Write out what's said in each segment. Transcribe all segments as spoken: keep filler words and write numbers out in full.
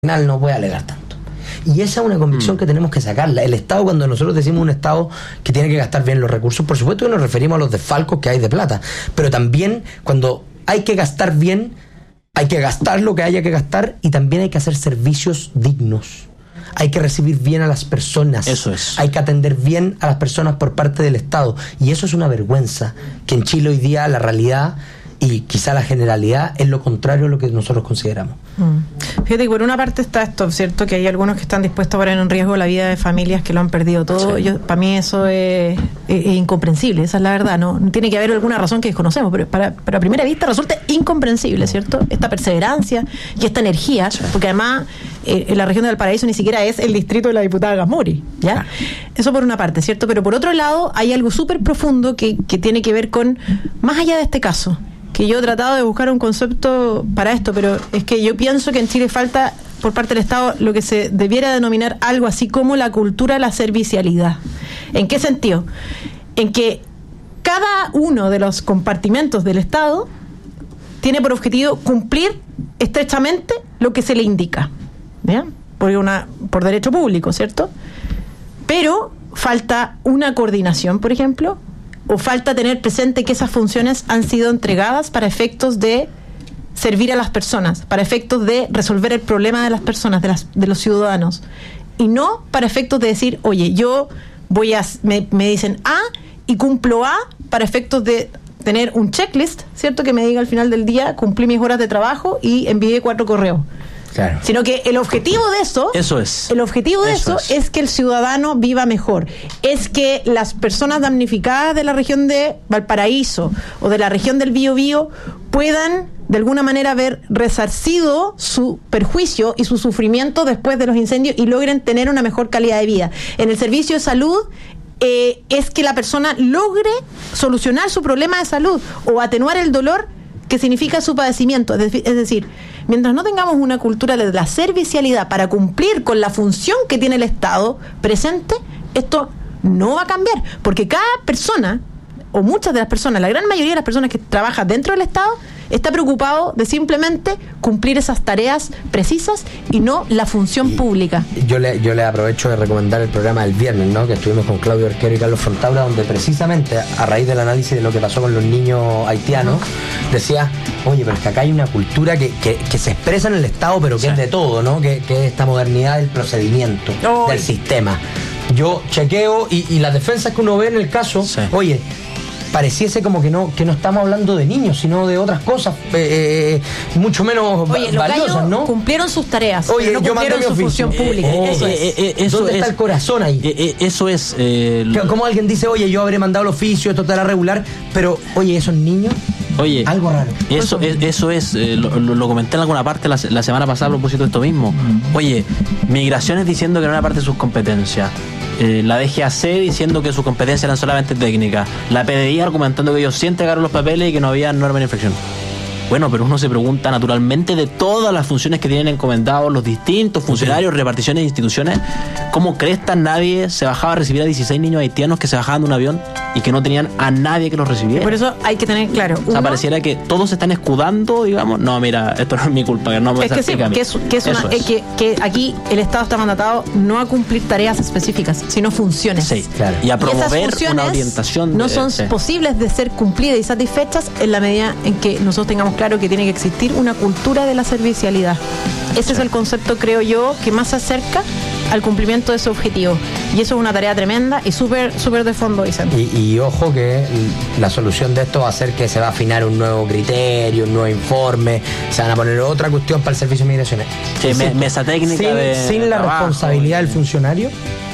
no puede alegar tanto. Y esa es una convicción mm. que tenemos que sacarla. El Estado, cuando nosotros decimos un Estado que tiene que gastar bien los recursos, por supuesto que nos referimos a los desfalcos que hay de plata, pero también cuando hay que gastar bien, hay que gastar lo que haya que gastar y también hay que hacer servicios dignos. Hay que recibir bien a las personas. Eso es. Hay que atender bien a las personas por parte del Estado. Y eso es una vergüenza, que en Chile hoy día la realidad y quizá la generalidad es lo contrario a lo que nosotros consideramos. Mm. Fíjate que por una parte está esto, ¿cierto? Que hay algunos que están dispuestos a poner en riesgo la vida de familias que lo han perdido todo. Sí. Yo, para mí eso es, es, es incomprensible, esa es la verdad, ¿no? Tiene que haber alguna razón que desconocemos, pero para, para primera vista resulta incomprensible, ¿cierto? Esta perseverancia y esta energía, sí. Porque además eh, en la región de Valparaíso ni siquiera es el distrito de la diputada Gasmuri, ¿ya? Claro. Eso por una parte, ¿cierto? Pero por otro lado hay algo súper profundo que, que tiene que ver con, más allá de este caso, que yo he tratado de buscar un concepto para esto, pero es que yo pienso que en Chile falta por parte del Estado lo que se debiera denominar algo así como la cultura de la servicialidad. ¿En qué sentido? En que cada uno de los compartimentos del Estado tiene por objetivo cumplir estrechamente lo que se le indica, ¿ya? Por una, por derecho público, ¿cierto? Pero falta una coordinación, por ejemplo, o falta tener presente que esas funciones han sido entregadas para efectos de servir a las personas, para efectos de resolver el problema de las personas, de, las, de los ciudadanos, y no para efectos de decir, oye, yo voy a, me, me dicen A y cumplo A para efectos de tener un checklist, ¿cierto? Que me diga al final del día, cumplí mis horas de trabajo y envié cuatro correos. Claro. Sino que el objetivo de eso, eso es. El objetivo de eso, eso es. es que el ciudadano viva mejor. Es que las personas damnificadas de la región de Valparaíso o de la región del Biobío puedan de alguna manera haber resarcido su perjuicio y su sufrimiento después de los incendios y logren tener una mejor calidad de vida. En el servicio de salud eh, es que la persona logre solucionar su problema de salud o atenuar el dolor que significa su padecimiento. Es decir, mientras no tengamos una cultura de la servicialidad para cumplir con la función que tiene el Estado presente, esto no va a cambiar, porque cada persona, o muchas de las personas, la gran mayoría de las personas que trabajan dentro del Estado, está preocupado de simplemente cumplir esas tareas precisas y no la función y pública. Yo le, yo le aprovecho de recomendar el programa del viernes, ¿no? Que estuvimos con Claudio Arquero y Carlos Fontaura, donde precisamente a raíz del análisis de lo que pasó con los niños haitianos, decía, oye, pero es que acá hay una cultura que, que, que se expresa en el Estado, pero que sí. es de todo, ¿no? Que, que es esta modernidad del procedimiento, oh. del sistema. Yo chequeo y, y las defensas que uno ve en el caso, sí. oye, pareciese como que no que no estamos hablando de niños, sino de otras cosas eh, mucho menos Oye, valiosas, ¿no? Cumplieron sus tareas, Oye, pero no yo cumplieron su función pública. Eh, eh, eso eh, es. Eh, eso ¿Dónde es, está el corazón ahí? Eh, eh, eso es. Eh, como alguien dice, oye, yo habré mandado el oficio, esto estará regular, pero, oye, esos niños... Oye, algo raro. Eso es, eso es eh, lo, lo comenté en alguna parte la, la semana pasada a propósito de esto mismo. Oye, migraciones diciendo que no era parte de sus competencias. Eh, la D G A C diciendo que sus competencias eran solamente técnicas. La P D I argumentando que ellos sí entregaron los papeles y que no había norma de infracción. Bueno, pero uno se pregunta naturalmente de todas las funciones que tienen encomendados los distintos funcionarios, reparticiones de instituciones, ¿cómo cresta nadie se bajaba a recibir a dieciséis niños haitianos que se bajaban de un avión y que no tenían a nadie que los recibiera? Por eso hay que tener claro. O sea, uno, pareciera que todos se están escudando, digamos, no, mira, esto no es mi culpa, que no me es que sí, que, es, que, es una, es. Que, que aquí el Estado está mandatado no a cumplir tareas específicas, sino funciones. Sí, claro. Y a promover y una orientación. No de, son sí. posibles de ser cumplidas y satisfechas en la medida en que nosotros tengamos claro que tiene que existir una cultura de la servicialidad. Ese sí. es el concepto, creo yo, que más se acerca al cumplimiento de ese objetivo. Y eso es una tarea tremenda y súper súper de fondo, Vicente. Y, y ojo que la solución de esto va a ser que se va a afinar un nuevo criterio, un nuevo informe, se van a poner otra cuestión para el servicio de migraciones. Sí, me, mesa técnica sin, de sin la trabajo, responsabilidad y... del funcionario,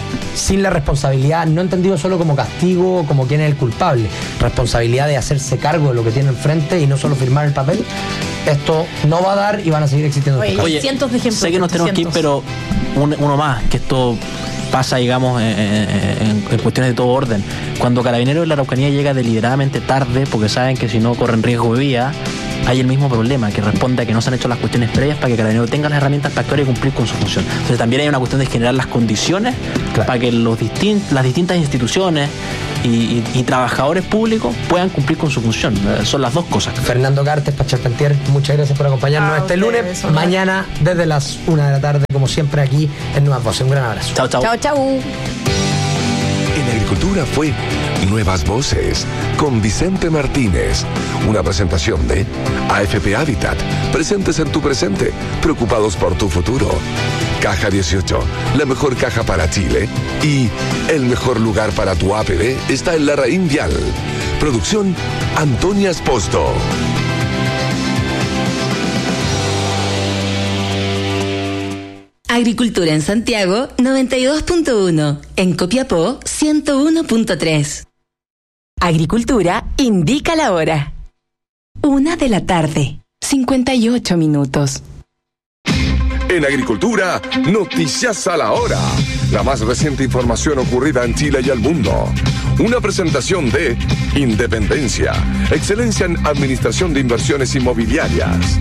sin la responsabilidad, no entendido solo como castigo, como quién es el culpable, responsabilidad de hacerse cargo de lo que tiene enfrente y no solo firmar el papel. Esto no va a dar y van a seguir existiendo. Oye, Oye, cientos de ejemplos. Sé que nos tenemos que ir, pero un, uno más, que esto pasa, digamos, en, en, en cuestiones de todo orden. Cuando Carabineros de la Araucanía llega deliberadamente tarde, porque saben que si no corren riesgo de vida, hay el mismo problema, que responde a que no se han hecho las cuestiones previas para que Carabineros tenga las herramientas para actuar y cumplir con su función. Entonces también hay una cuestión de generar las condiciones, claro, para que los distin- las distintas instituciones y, y, y trabajadores públicos puedan cumplir con su función. Son las dos cosas. Fernando Cartes, Pacharpentier, muchas gracias por acompañarnos ah, este lunes. Eso, mañana desde las una de la tarde, como siempre, aquí en Nuevas Voces. Un gran abrazo. Chao, chao. Chao, chao. En Agricultura fue Nuevas Voces con Vicente Martínez. Una presentación de A F P Habitat. Presentes en tu presente, preocupados por tu futuro. Caja dieciocho, la mejor caja para Chile. Y el mejor lugar para tu A P B está en Larraín Vial. Producción Antonia Esposto. Agricultura en Santiago noventa y dos punto uno, en Copiapó ciento uno punto tres. Agricultura indica la hora. Una de la tarde, cincuenta y ocho minutos. En Agricultura, noticias a la hora. La más reciente información ocurrida en Chile y el mundo. Una presentación de Independencia, excelencia en administración de inversiones inmobiliarias.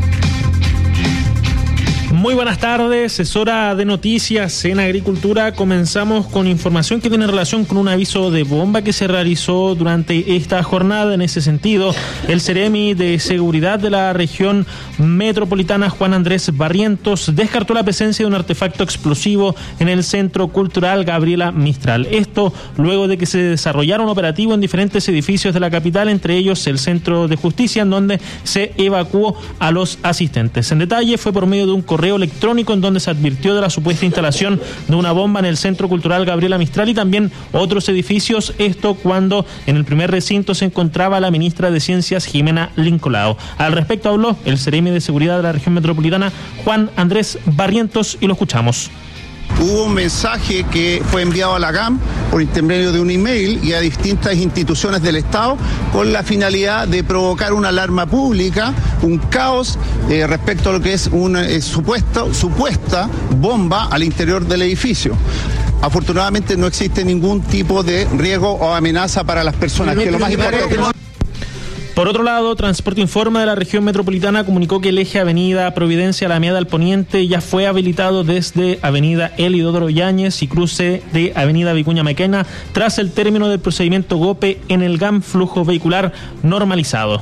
Muy buenas tardes, es hora de noticias en Agricultura. Comenzamos con información que tiene relación con un aviso de bomba que se realizó durante esta jornada. En ese sentido, el Ceremi de Seguridad de la región metropolitana, Juan Andrés Barrientos, descartó la presencia de un artefacto explosivo en el Centro Cultural Gabriela Mistral. Esto luego de que se desarrollara un operativo en diferentes edificios de la capital, entre ellos el Centro de Justicia, en donde se evacuó a los asistentes. En detalle, fue por medio de un correo electrónico en donde se advirtió de la supuesta instalación de una bomba en el Centro Cultural Gabriela Mistral y también otros edificios, esto cuando en el primer recinto se encontraba la ministra de Ciencias, Jimena Lincolao. Al respecto habló el Ceremi de Seguridad de la región metropolitana, Juan Andrés Barrientos, y lo escuchamos. Hubo un mensaje que fue enviado a la G A M por intermedio de un email y a distintas instituciones del Estado con la finalidad de provocar una alarma pública, un caos eh, respecto a lo que es una eh, supuesta, supuesta bomba al interior del edificio. Afortunadamente no existe ningún tipo de riesgo o amenaza para las personas, que es lo más importante. Por otro lado, Transporte Informa de la región metropolitana comunicó que el eje Avenida Providencia Alameda al Poniente ya fue habilitado desde Avenida Elidódoro Yáñez y cruce de Avenida Vicuña Maquena tras el término del procedimiento GOPE en el G A M Flujo Vehicular Normalizado.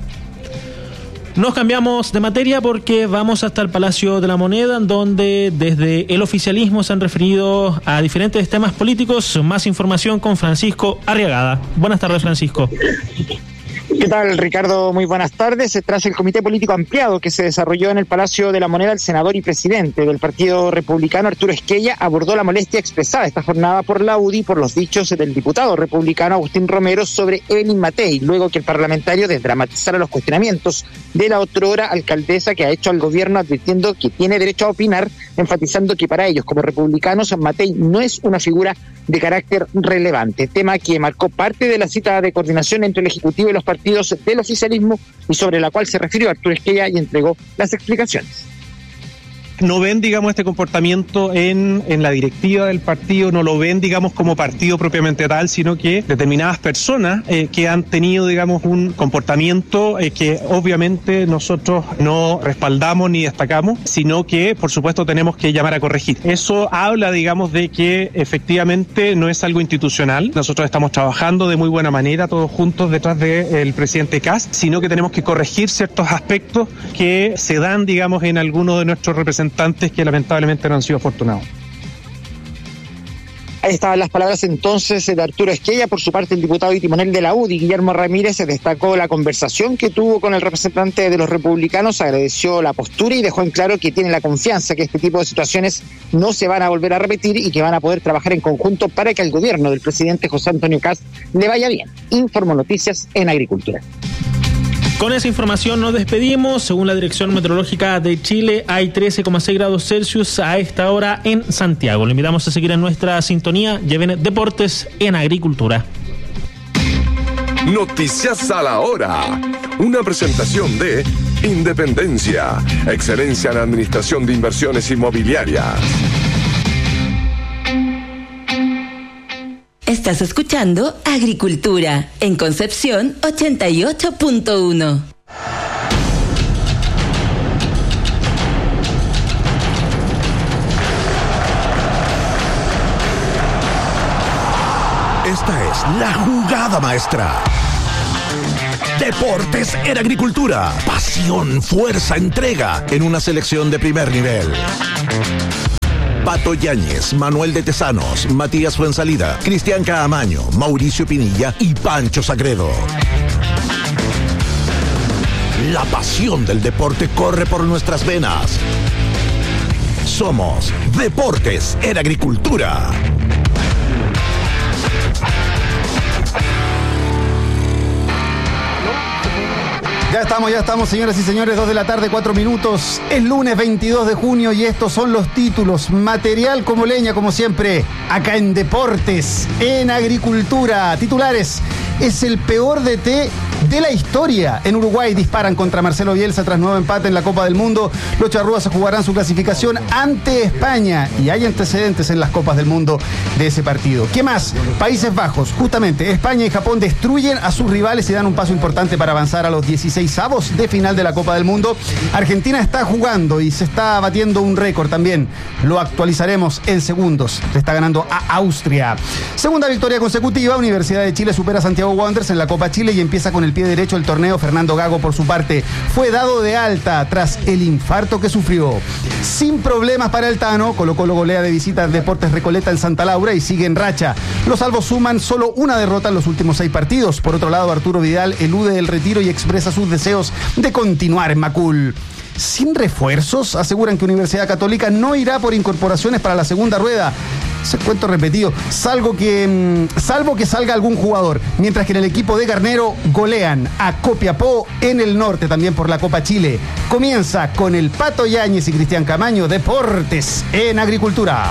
Nos cambiamos de materia porque vamos hasta el Palacio de la Moneda, en donde desde el oficialismo se han referido a diferentes temas políticos. Más información con Francisco Arriagada. Buenas tardes, Francisco. ¿Qué tal, Ricardo? Muy buenas tardes. Tras el comité político ampliado que se desarrolló en el Palacio de la Moneda, el senador y presidente del Partido Republicano, Arturo Esquella, abordó la molestia expresada esta jornada por la U D I por los dichos del diputado republicano Agustín Romero sobre Evelyn Matei, luego que el parlamentario desdramatizara los cuestionamientos de la otrora alcaldesa que ha hecho al gobierno, advirtiendo que tiene derecho a opinar, enfatizando que para ellos, como republicanos, Matei no es una figura de carácter relevante, tema que marcó parte de la cita de coordinación entre el Ejecutivo y los partidos del oficialismo y sobre la cual se refirió Arturo Esquella y entregó las explicaciones. No ven, digamos, este comportamiento en, en la directiva del partido, no lo ven, digamos, como partido propiamente tal, sino que determinadas personas eh, que han tenido, digamos, un comportamiento eh, que obviamente nosotros no respaldamos ni destacamos, sino que, por supuesto, tenemos que llamar a corregir. Eso habla, digamos, de que efectivamente no es algo institucional. Nosotros estamos trabajando de muy buena manera, todos juntos detrás del presidente Kast, sino que tenemos que corregir ciertos aspectos que se dan, digamos, en algunos de nuestros representantes que lamentablemente no han sido afortunados. Ahí estaban las palabras entonces de Arturo Esquella. Por su parte, el diputado y timonel de la U D I, Guillermo Ramírez, se destacó la conversación que tuvo con el representante de los republicanos, agradeció la postura y dejó en claro que tiene la confianza que este tipo de situaciones no se van a volver a repetir y que van a poder trabajar en conjunto para que al gobierno del presidente José Antonio Kast le vaya bien. Informo Noticias en Agricultura. Con esa información nos despedimos. Según la Dirección Meteorológica de Chile, hay trece coma seis grados Celsius a esta hora en Santiago. Le invitamos a seguir en nuestra sintonía. Lleven Deportes en Agricultura. Noticias a la hora. Una presentación de Independencia, excelencia en administración de inversiones inmobiliarias. Estás escuchando Agricultura en Concepción ochenta y ocho punto uno. Esta es la jugada maestra. Deportes en Agricultura. Pasión, fuerza, entrega en una selección de primer nivel. Pato Yáñez, Manuel de Tesanos, Matías Fuensalida, Cristian Caamaño, Mauricio Pinilla y Pancho Sagredo. La pasión del deporte corre por nuestras venas. Somos Deportes en Agricultura. Ya estamos, ya estamos, señoras y señores, dos de la tarde, cuatro minutos. Es lunes veintidós de junio y estos son los títulos. Material como leña, como siempre, acá en Deportes, en Agricultura. Titulares: es el peor D T de la historia. En Uruguay disparan contra Marcelo Bielsa tras nuevo empate en la Copa del Mundo. Los charrúas se jugarán su clasificación ante España y hay antecedentes en las Copas del Mundo de ese partido. ¿Qué más? Países Bajos, justamente, España y Japón destruyen a sus rivales y dan un paso importante para avanzar a los dieciseisavos de final de la Copa del Mundo. Argentina está jugando y se está batiendo un récord también. Lo actualizaremos en segundos. Le está ganando a Austria. Segunda victoria consecutiva. Universidad de Chile supera a Santiago Wanderers en la Copa Chile y empieza con el pie derecho el torneo. Fernando Gago, por su parte, fue dado de alta tras el infarto que sufrió. Sin problemas para el Tano, Colo Colo golea de visita Deportes Recoleta en Santa Laura y sigue en racha. Los salvos suman solo una derrota en los últimos seis partidos. Por otro lado, Arturo Vidal elude el retiro y expresa sus deseos de continuar en Macul. Sin refuerzos, aseguran que Universidad Católica no irá por incorporaciones para la segunda rueda. Ese cuento repetido, salvo que, salvo que salga algún jugador. Mientras que en el equipo de Garnero golean a Copiapó en el norte, también por la Copa Chile. Comienza con el Pato Yáñez y Cristian Caamaño. Deportes en Agricultura.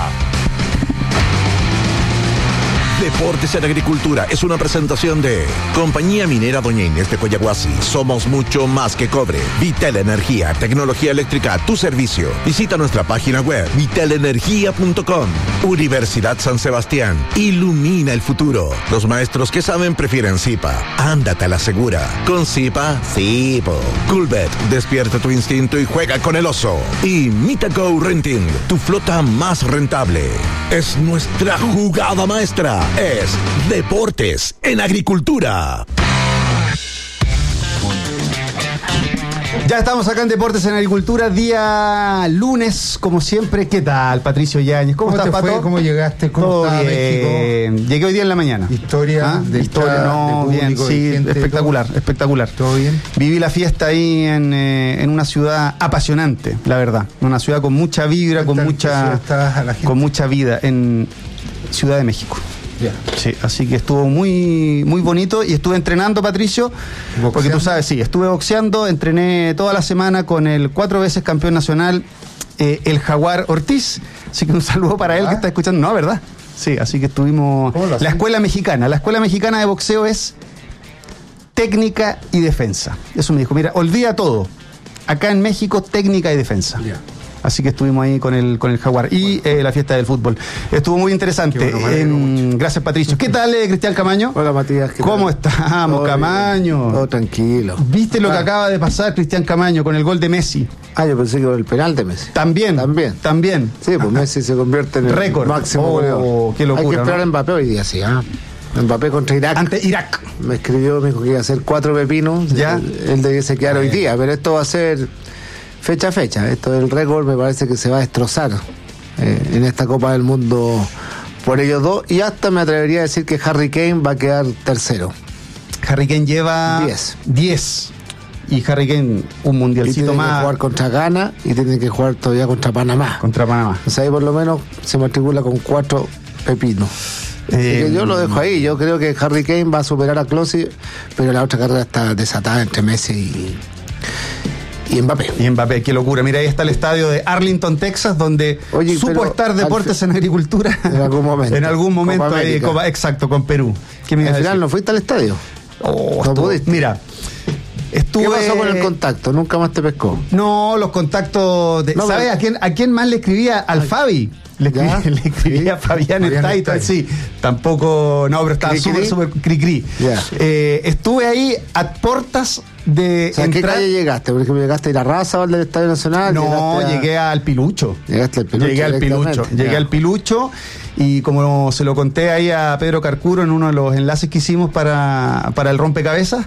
Deportes en Agricultura es una presentación de Compañía Minera Doña Inés de Coyahuasi. Somos mucho más que cobre. Vitel Energía, tecnología eléctrica a tu servicio. Visita nuestra página web vitel energía punto com. Universidad San Sebastián. Ilumina el futuro. Los maestros que saben prefieren Zipa. Ándate a la segura. Con Zipa, sí, po. Coolbet, despierta tu instinto y juega con el oso. Y Mitaco Renting, tu flota más rentable. Es nuestra jugada maestra. Es Deportes en Agricultura. Ya estamos acá en Deportes en Agricultura, día lunes, como siempre. ¿Qué tal, Patricio Yáñez? ¿Cómo, ¿Cómo estás, Pato? Fue? ¿Cómo llegaste? ¿Cómo Todo está bien. México? Llegué hoy día en la mañana. Historia, ¿Ah? de Historia, no, de bien, público, sí, gente, espectacular, todo. espectacular. ¿Todo bien? Viví la fiesta ahí en, eh, en una ciudad apasionante, la verdad. Una ciudad con mucha vibra, con mucha, con mucha vida, en Ciudad de México. Yeah. Sí, así que estuvo muy muy bonito y estuve entrenando, Patricio, ¿boxeando? Porque tú sabes, sí, estuve boxeando, entrené toda la semana con el cuatro veces campeón nacional, eh, el Jaguar Ortiz, así que un saludo para ¿Ah? él que está escuchando, no, ¿verdad? Sí, así que estuvimos, la escuela mexicana, la escuela mexicana de boxeo es técnica y defensa, eso me dijo, mira, olvida todo, acá en México técnica y defensa. Yeah. Así que estuvimos ahí con el con el Jaguar y eh, la fiesta del fútbol. Estuvo muy interesante. Bueno, eh, gracias, Patricio. ¿Qué tal, eh, Cristian Caamaño? Hola, Matías. ¿Cómo tal? estamos, todo Caamaño? Bien. Todo tranquilo. ¿Viste lo ah. que acaba de pasar, Cristian Caamaño, con el gol de Messi? Ah, yo pensé que con el penal de Messi. También. También. También. Sí, pues Messi se convierte en el récord. Máximo goleador. Oh, qué locura. Hay que esperar, ¿no? a Mbappé hoy día, sí, ¿ah? Mbappé contra Irak. Ante Irak. Me escribió, me dijo que iba a hacer cuatro pepinos. Ya. Él, él debiese quedar hoy día, pero esto va a ser fecha a fecha. Esto del récord me parece que se va a destrozar eh, en esta Copa del Mundo por ellos dos. Y hasta me atrevería a decir que Harry Kane va a quedar tercero. Harry Kane lleva diez. Y Harry Kane un mundialcito y más. Que jugar contra Ghana y tiene que jugar todavía contra Panamá. Contra Panamá. O sea, ahí por lo menos se matricula con cuatro pepinos. Eh, que yo lo dejo ahí. Yo creo que Harry Kane va a superar a Klose, pero la otra carrera está desatada entre Messi y Y Mbappé. Y Mbappé, qué locura. Mira, ahí está el estadio de Arlington, Texas, donde Oye, supo estar Deportes en Agricultura. En algún momento. en algún momento, ahí, Copa, exacto, con Perú. ¿Qué me Al final decir? ¿No fuiste al estadio? Oh, no pudiste. Mira, estuve... ¿Qué pasó con el contacto? ¿Nunca más te pescó? No, los contactos... De... No, ¿sabes pero... a quién, a quién más le escribía? Al Ay. Fabi. Le escribía, le escribía a Fabián en Titan, sí. Tampoco, no, pero estaba súper, súper cri-cri. Yeah. Eh, estuve ahí a puertas de o sea, ¿a qué entrar... calle llegaste? Por ejemplo, ¿llegaste a ir a Raza o al del Estadio Nacional? No, a... llegué al Pilucho. Llegaste al Pilucho. Llegué al Pilucho. Llegué al Pilucho y como se lo conté ahí a Pedro Carcuro en uno de los enlaces que hicimos para, para el rompecabezas,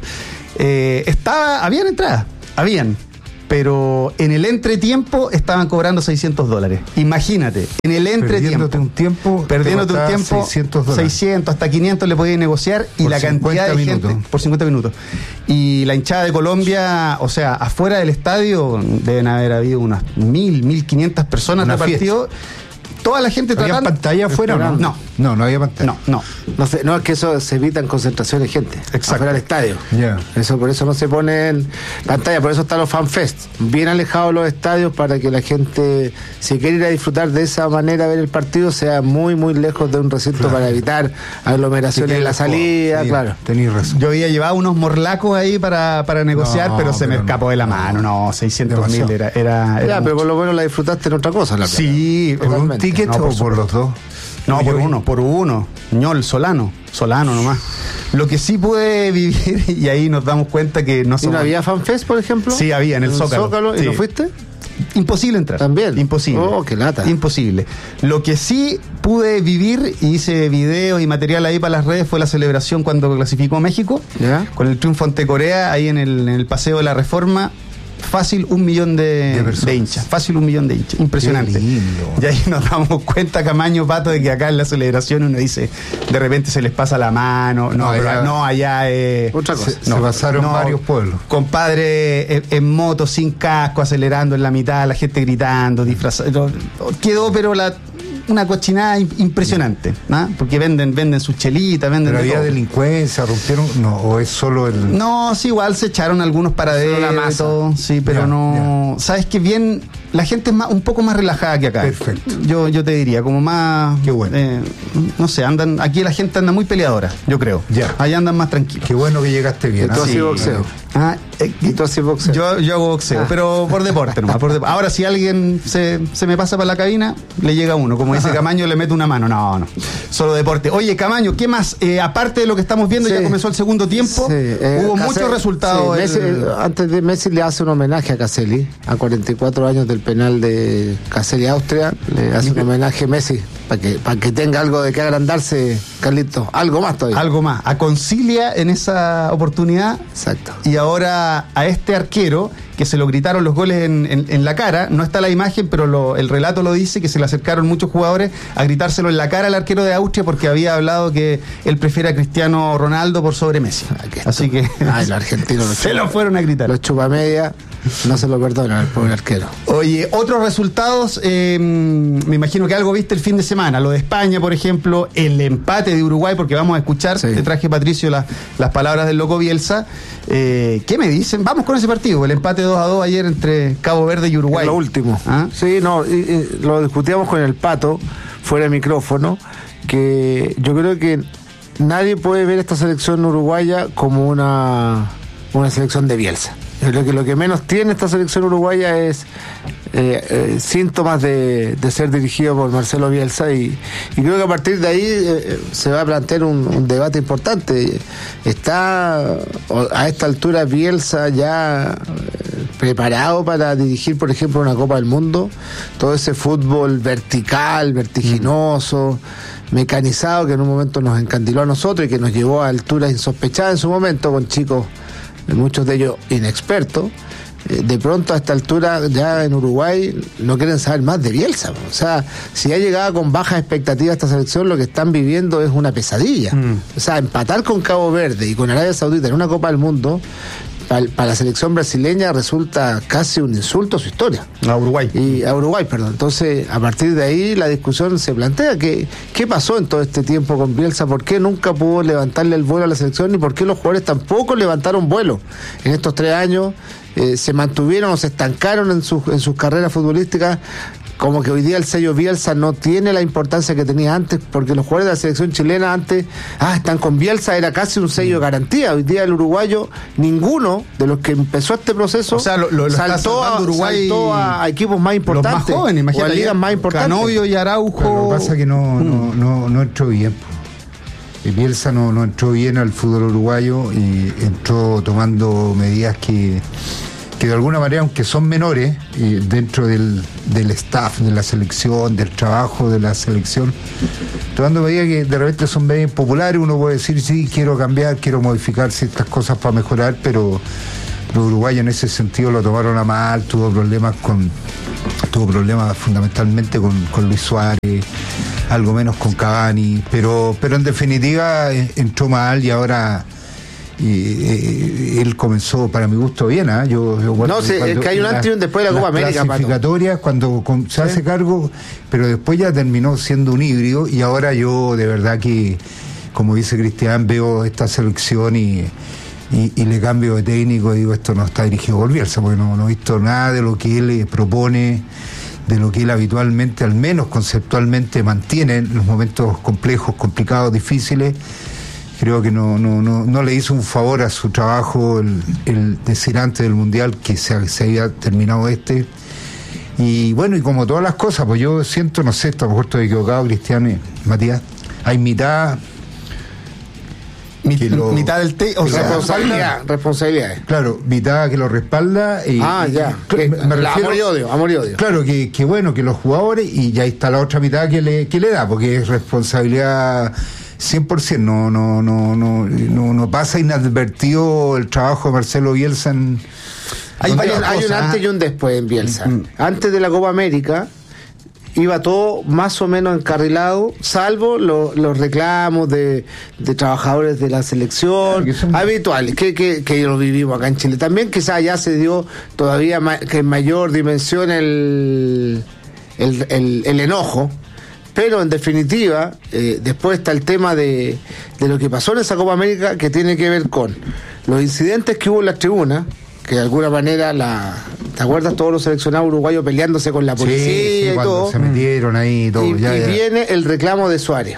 eh, estaba, habían entradas, habían. Pero en el entretiempo estaban cobrando seiscientos dólares. Imagínate, en el entretiempo. Perdiéndote un tiempo. Perdiéndote un tiempo. seiscientos dólares. seiscientos, hasta quinientos le podías negociar. Y por la cantidad de minutos. gente. Por cincuenta minutos. Y la hinchada de Colombia, o sea, afuera del estadio deben haber habido unas mil, mil quinientas personas de partido. Toda la gente ¿Había tratando... pantalla afuera o no? No. No, no había pantalla. No, no. No, sé, no, es que eso se evitan concentraciones de gente. Exacto. Afuera del estadio. Yeah. Eso, por eso no se ponen pantalla, por eso están los fanfest, bien alejados de los estadios para que la gente, si quiere ir a disfrutar de esa manera, ver el partido, sea muy, muy lejos de un recinto, claro, para evitar aglomeraciones en la salida, sí, claro. Tenías razón. Yo había llevado unos morlacos ahí para, para negociar, no, pero se pero me escapó no, de la mano. No, seiscientos mil era, era, era. Ya, mucho. Pero por lo menos la disfrutaste en otra cosa, la plata. Sí, ¿por un ticket no, o por, por los dos? No, por uno, por uno. Ñol, Solano. Solano nomás. Lo que sí pude vivir, y ahí nos damos cuenta que no somos... ¿Y no había FanFest, por ejemplo? Sí, había, en el, ¿En el Zócalo. Zócalo? Sí. ¿Y no fuiste? Imposible entrar. También. Imposible. Oh, qué lata. Imposible. Lo que sí pude vivir, y hice videos y material ahí para las redes, fue la celebración cuando clasificó México, ¿ya? Con el triunfo ante Corea, ahí en el, en el Paseo de la Reforma. Fácil un millón de, de, de hinchas, fácil un millón de hinchas, impresionante. Y ahí nos damos cuenta, Camaño, Pato, de que acá en la celebración uno dice, de repente se les pasa la mano, no, no, allá, no, allá eh, otra cosa. Se, no, se pasaron no, varios pueblos. Compadre en, en moto, sin casco, acelerando en la mitad, la gente gritando, disfrazado. Quedó, pero la... una cochinada impresionante, ¿no? Porque venden venden sus chelitas, venden. ¿Pero de había todo. Delincuencia, rompieron? No, ¿o es solo el...? No, sí, igual se echaron algunos paraderos y todo, sí, pero ya, no... Ya. ¿Sabes qué? Bien, la gente es más, un poco más relajada que acá. Perfecto. Yo, yo te diría, como más... Qué bueno. Eh, no sé, andan... Aquí la gente anda muy peleadora, yo creo. Ya. Allá andan más tranquilos. Qué bueno que llegaste bien. ¿Y tú haces boxeo? Ah, eh, ¿Y tú haces boxeo? Yo, yo hago boxeo, ah. pero por deporte nomás. Por deporte. Ahora, si alguien se, se me pasa para la cabina, le llega uno. Como dice Camaño, le meto una mano. No, no. Solo deporte. Oye, Camaño, ¿qué más? Eh, aparte de lo que estamos viendo, sí. Ya comenzó el segundo tiempo. Sí. Eh, Caselli, hubo muchos resultados. Sí, el... Messi, antes de Messi le hace un homenaje a Caselli, a cuarenta y cuatro años del penal de Caselli, Austria. Le hace un homenaje a Messi, para que, para que tenga algo de que agrandarse, Carlito. Algo más todavía. Algo más. A Concilia en esa oportunidad. Exacto. Y ahora a este arquero, que se lo gritaron los goles en, en, en la cara, no está la imagen, pero lo, el relato lo dice, que se le acercaron muchos jugadores a gritárselo en la cara al arquero de Austria porque había hablado que él prefiere a Cristiano Ronaldo por sobre Messi. Así que ay, los argentinos lo se lo fueron a gritar. Los chupamedia no se lo perdonan al pobre arquero. Oye, otros resultados, eh, me imagino que algo viste el fin de semana, lo de España, por ejemplo, el empate de Uruguay, porque vamos a escuchar, sí. Te traje, Patricio, la, las palabras del loco Bielsa. Eh, ¿Qué me dicen? Vamos con ese partido, el empate dos a dos ayer entre Cabo Verde y Uruguay. Es lo último. ¿Ah? Sí, no, y, y, lo discutíamos con el Pato, fuera de micrófono, que yo creo que nadie puede ver esta selección uruguaya como una, una selección de Bielsa. Lo que, lo que menos tiene esta selección uruguaya es eh, eh, síntomas de, de ser dirigido por Marcelo Bielsa y, y creo que a partir de ahí eh, se va a plantear un, un debate importante. Está a esta altura Bielsa ya eh, preparado para dirigir, por ejemplo, una Copa del Mundo, todo ese fútbol vertical, vertiginoso, mm. mecanizado que en un momento nos encandiló a nosotros y que nos llevó a alturas insospechadas en su momento con chicos, muchos de ellos inexpertos. De pronto a esta altura ya en Uruguay no quieren saber más de Bielsa. O sea, si ha llegado con bajas expectativas esta selección, lo que están viviendo es una pesadilla. Mm. O sea, empatar con Cabo Verde y con Arabia Saudita en una Copa del Mundo para, para la selección brasileña resulta casi un insulto a su historia. A Uruguay. Y a Uruguay, perdón. Entonces, a partir de ahí la discusión se plantea que qué pasó en todo este tiempo con Bielsa, por qué nunca pudo levantarle el vuelo a la selección y por qué los jugadores tampoco levantaron vuelo en estos tres años. Eh, se mantuvieron o se estancaron en, su, en sus carreras futbolísticas, como que hoy día el sello Bielsa no tiene la importancia que tenía antes, porque los jugadores de la selección chilena antes, ah, están con Bielsa, era casi un sello de garantía. Hoy día el uruguayo, ninguno de los que empezó este proceso, o sea, lo, lo, lo saltó, a, Uruguay, saltó a, a equipos más importantes, los más jóvenes, imagínate, o a ligas más importantes. Canovio y Araujo. Pero lo que pasa es que no, no, no, no entró bien. Bielsa no, no entró bien al fútbol uruguayo y entró tomando medidas que, que de alguna manera, aunque son menores, eh, dentro del, del staff, de la selección, del trabajo de la selección, tomando medidas que de repente son medidas impopulares. Uno puede decir, sí, quiero cambiar, quiero modificar ciertas cosas para mejorar, pero los uruguayos en ese sentido lo tomaron a mal, tuvo problemas con tuvo problemas fundamentalmente con, con Luis Suárez, algo menos con Cavani, pero pero en definitiva eh, entró mal y ahora eh, eh, él comenzó, para mi gusto, bien. ¿eh? yo, yo No sé, es que hay un antes y un después de la Copa América, clasificatorias, cuando con, se hace cargo, pero después ya terminó siendo un híbrido y ahora yo de verdad que, como dice Cristian, veo esta selección y Y, y le cambio de técnico y digo, esto no está dirigido por Bielsa, porque no, no he visto nada de lo que él eh, propone, de lo que él habitualmente, al menos conceptualmente, mantiene en los momentos complejos, complicados, difíciles. Creo que no, no, no, no le hizo un favor a su trabajo el, el decir antes del Mundial que se, se había terminado este. Y bueno, y como todas las cosas, pues yo siento, no sé, a lo mejor estoy equivocado, Cristian, eh, Matías, hay mitad... Mi, lo, mitad del te, o sea, responsabilidad, responsabilidades. Claro, mitad que lo respalda y, ah, ya. y, que, me refiero, amor y odio, amor y odio. Claro, que, que bueno, que los jugadores, y ya está la otra mitad que le, que le da, porque es responsabilidad cien por ciento, no, no, no, no, no, no pasa inadvertido el trabajo de Marcelo Bielsa en, hay, hay, un, hay un antes y un después en Bielsa. Mm. Antes de la Copa América iba todo más o menos encarrilado, salvo lo, los reclamos de, de trabajadores de la selección, claro, son... habituales, que, que, que lo vivimos acá en Chile. También quizás ya se dio todavía ma, que en mayor dimensión el, el, el, el enojo, pero en definitiva, eh, después está el tema de, de lo que pasó en esa Copa América, que tiene que ver con los incidentes que hubo en las tribunas, que de alguna manera la ¿te acuerdas? Todos los seleccionados uruguayos peleándose con la policía, sí, sí, y todo. Se metieron ahí y todo. Y, ya, y ya. viene el reclamo de Suárez.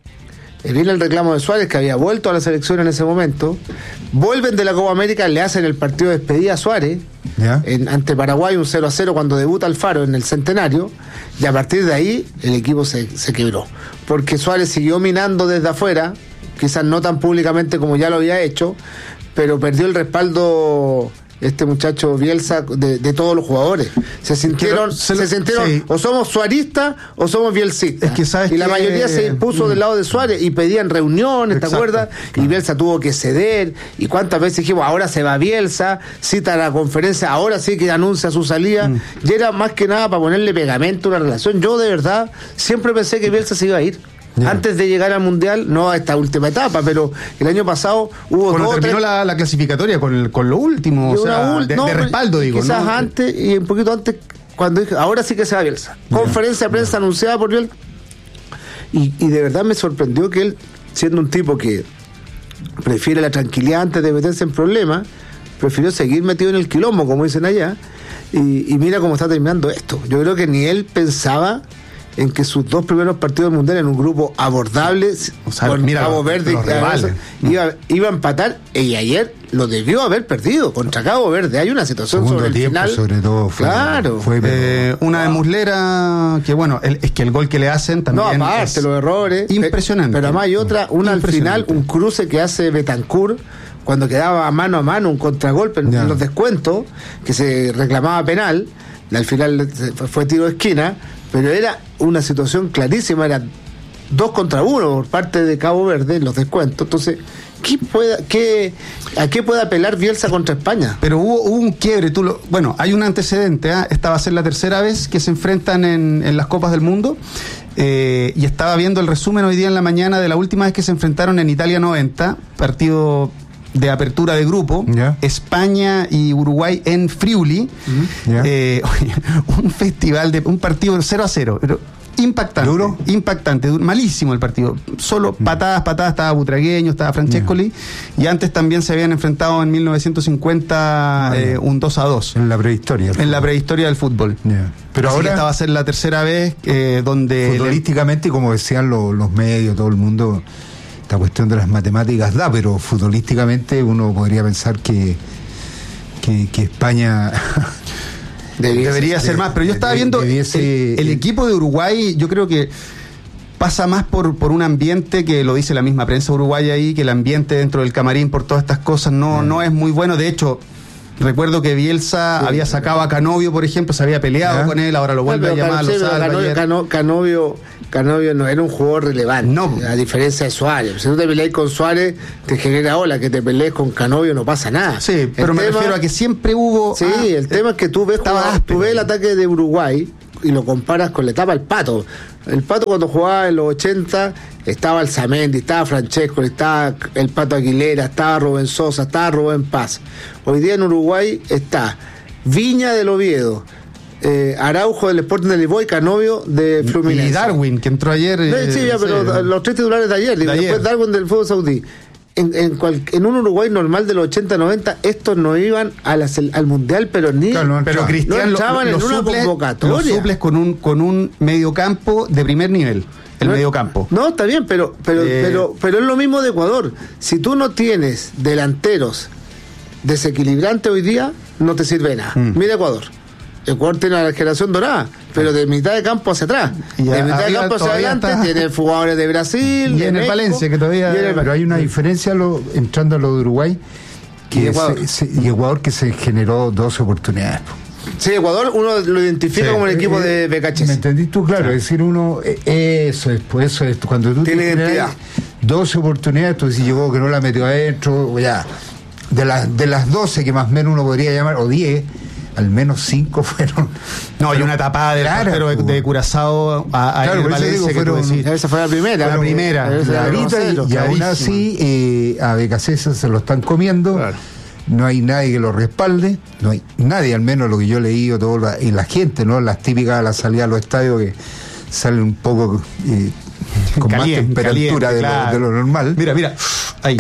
Y viene el reclamo de Suárez, que había vuelto a la selección en ese momento. Vuelven de la Copa América, le hacen el partido de despedida a Suárez, en, ante Paraguay, un cero a cero cuando debuta Alfaro en el Centenario. Y a partir de ahí el equipo se, se quebró. Porque Suárez siguió minando desde afuera, quizás no tan públicamente como ya lo había hecho, pero perdió el respaldo este muchacho Bielsa de, de todos los jugadores. Se sintieron, se, se sintieron sí. o somos suaristas o somos bielsistas. Es que sabes y la que, mayoría se puso mm. del lado de Suárez y pedían reuniones, ¿te acuerdas? Claro. Y Bielsa tuvo que ceder. Y cuántas veces dijimos, ahora se va Bielsa, cita la conferencia, ahora sí que anuncia su salida. Mm. Y era más que nada para ponerle pegamento a una relación. Yo de verdad siempre pensé que Bielsa se iba a ir. Yeah. Antes de llegar al Mundial, no a esta última etapa, pero el año pasado hubo Cuando dos, terminó tres... la, la clasificatoria con, el, con lo último, o sea, ul... de, no, de respaldo, digo. Quizás ¿no? antes y un poquito antes, cuando dije, ahora sí que se va Bielsa. Yeah. Conferencia de prensa yeah. anunciada por Bielsa. Y, y de verdad me sorprendió que él, siendo un tipo que prefiere la tranquilidad antes de meterse en problemas, prefirió seguir metido en el quilombo, como dicen allá, y, y mira cómo está terminando esto. Yo creo que ni él pensaba en que sus dos primeros partidos del Mundial en un grupo abordable, o sea, con mira, Cabo Verde los rivales, iba, iba a empatar, y ayer lo debió haber perdido contra Cabo Verde. Hay una situación Segundo sobre el tiempo, final. Sobre todo fue, claro. Fue, eh, una de Muslera, que bueno, el, es que el gol que le hacen también. No, aparte, los errores. Impresionante. Pero además hay otra, una al final, un cruce que hace Betancur cuando quedaba mano a mano, un contragolpe en, en los descuentos, que se reclamaba penal. Al final fue tiro de esquina, pero era una situación clarísima, era dos contra uno por parte de Cabo Verde en los descuentos. Entonces, ¿qué pueda, qué, ¿a qué puede apelar Bielsa contra España? Pero hubo, hubo un quiebre. Tú lo, bueno, hay un antecedente. ¿eh? Esta va a ser la tercera vez que se enfrentan en, en las Copas del Mundo. Eh, y estaba viendo el resumen hoy día en la mañana de la última vez que se enfrentaron en Italia noventa, partido de apertura de grupo, yeah. España y Uruguay en Friuli, mm-hmm. yeah. eh, un festival de un partido cero a cero, pero impactante, ¿Duro? impactante, malísimo el partido, solo mm. patadas, patadas, estaba Butragueño, estaba Francescoli, yeah. y antes también se habían enfrentado en mil novecientos cincuenta ah, eh, un dos a dos. En la prehistoria. En la prehistoria del fútbol. Yeah. Pero Así ahora esta va a ser la tercera vez eh, donde... Futbolísticamente, como decían los, los medios, todo el mundo... Esta cuestión de las matemáticas da, pero futbolísticamente uno podría pensar que que, que España debería, debería ser más. Pero yo estaba viendo debiese, el, el equipo de Uruguay, yo creo que pasa más por, por un ambiente que lo dice la misma prensa uruguaya ahí, que el ambiente dentro del camarín por todas estas cosas no, mm. no es muy bueno. De hecho, recuerdo que Bielsa sí, había sacado a Canovio, por ejemplo, se había peleado ¿Ah? con él, ahora lo vuelve no, a llamar, lo salva. Canovio, Cano, Canovio, Canovio no era un jugador relevante, no. a diferencia de Suárez. Si tú te peleas con Suárez, te genera ola, que te pelees con Canovio no pasa nada. Sí, pero el me tema, refiero a que siempre hubo... Sí, ah, el tema es que tú ves, jugar, tú ves el ataque de Uruguay y lo comparas con la etapa del Pato. El Pato cuando jugaba en los ochenta estaba el Zamendi, estaba Francesco, estaba el Pato Aguilera, estaba Rubén Sosa, estaba Rubén Paz. Hoy día en Uruguay está Viña del Oviedo, eh, Araujo del Sporting de Lisboa y Canovio de Fluminense. Y Darwin, que entró ayer. Eh, sí, ya, pero sí. los tres titulares de ayer, de después ayer. Darwin del fútbol saudí. En, en, cual, en un Uruguay normal de los ochenta noventa, estos no iban a la, al Mundial, pero ni claro, no, pero Cristian no entraban lo, lo, en una suples, convocatoria. Los suples con un, con un mediocampo de primer nivel. El no, mediocampo. No, está bien, pero pero, eh, pero pero es lo mismo de Ecuador. Si tú no tienes delanteros desequilibrantes hoy día, no te sirve nada. Mm. Mira Ecuador. Ecuador tiene la generación dorada, pero de mitad de campo hacia atrás. Y de mitad de campo hacia adelante está... tiene jugadores de Brasil, y de en México, el Valencia, que todavía... el... Pero hay una diferencia lo, entrando a lo de Uruguay, que y Ecuador. Se, se, y Ecuador que se generó dos oportunidades. Sí, Ecuador uno lo identifica sí, como el equipo eh, de B K H S. ¿Me entendís tú? Claro, sí. Es decir, uno, eh, eso es, pues eso es, cuando tú tiene identidad. doce oportunidades, tú dices, llegó que no la metió adentro, ya, de, la, de las doce que más o menos uno podría llamar, o diez, al menos cinco fueron. No, hay una tapada del portero de, de Curazao a, a claro, el Valencia digo, que fueron, tú decís. Esa fue la primera. La primera. La y, y aún así, eh, a B K C S se lo están comiendo. Claro. No hay nadie que lo respalde, no hay nadie, al menos lo que yo he leído, todo la, y la gente, ¿no? Las típicas de la salida a los estadios que salen un poco eh, con caliente, más temperatura caliente, de, claro. lo, de lo normal. Mira, mira, ahí.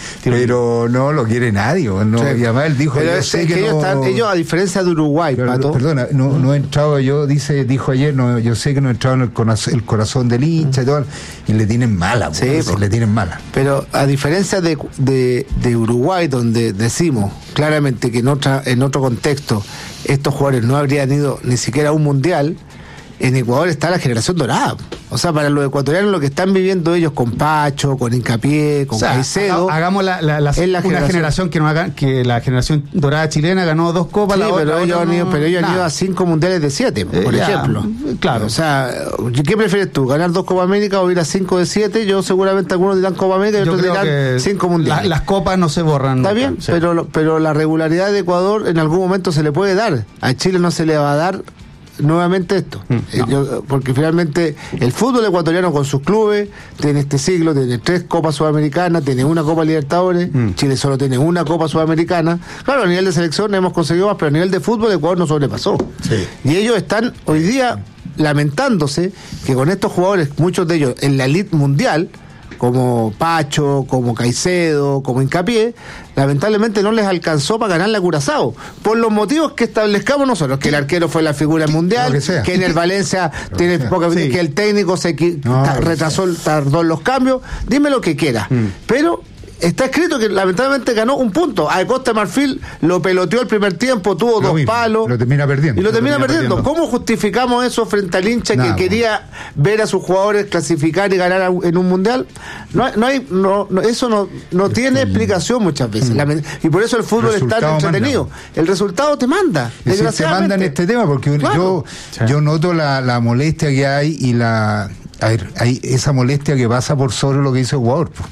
Pero no lo quiere nadie, ¿no? Sí. Y además él dijo, pero yo es sé que, que ellos, no... están, ellos a diferencia de Uruguay, pero, Pato. Perdona, no, no he entrado, yo dice, dijo ayer, no, yo sé que no he entrado en el corazón, el corazón del hincha y todo, y le tienen mala, sí, pues, le tienen mala. Pero a diferencia de, de, de Uruguay, donde decimos claramente que en otra, en otro contexto estos jugadores no habrían ido ni siquiera a un mundial, en Ecuador está la generación dorada. O sea, para los ecuatorianos lo que están viviendo ellos con Pacho, con Hincapié, con o sea, Caicedo. Hagamos la, la, la, la una generación, generación que, no haga, que la generación dorada chilena ganó dos copas. Sí, la pero, otra, ellos no, han ido, pero ellos han ido a cinco mundiales de siete, eh, por ya, ejemplo. Claro. O sea, ¿qué prefieres tú? ¿Ganar dos Copas América o ir a cinco de siete? Yo seguramente algunos dirán Copa América y otros dirán cinco mundiales. La, las copas no se borran. Está bien, sí. pero, pero la regularidad de Ecuador en algún momento se le puede dar. A Chile no se le va a dar nuevamente esto, mm, no. Yo, porque finalmente el fútbol ecuatoriano con sus clubes tiene este siglo, tiene tres Copas Sudamericanas, tiene una Copa Libertadores, mm. Chile solo tiene una Copa Sudamericana. Claro, a nivel de selección hemos conseguido más, pero a nivel de fútbol Ecuador no sobrepasó. Sí. Y ellos están hoy día lamentándose que con estos jugadores, muchos de ellos en la elite mundial, como Pacho, como Caicedo, como Hincapié, lamentablemente no les alcanzó para ganar la Curazao, por los motivos que establezcamos nosotros, que el arquero fue la figura mundial, que, que en el Valencia tiene poca, sí. que el técnico se no, retrasó, tardó en los cambios, dime lo que quiera, mm. pero está escrito que lamentablemente ganó un punto. A Costa de Marfil lo peloteó el primer tiempo, tuvo lo dos mismo, palos. Lo termina perdiendo. Y lo, lo termina, termina perdiendo. perdiendo. ¿Cómo justificamos eso frente al hincha Nada, que quería ver a sus jugadores clasificar y ganar en un mundial? No hay, no hay, no, no, eso no, no tiene explicación muchas veces. Mm. Y por eso el fútbol es tan entretenido. Manda. El resultado te manda. Es decir, te manda en este tema, porque claro. yo, sí. yo noto la, la molestia que hay y la. A ver, hay esa molestia que pasa por sobre lo que hizo el jugador, pues.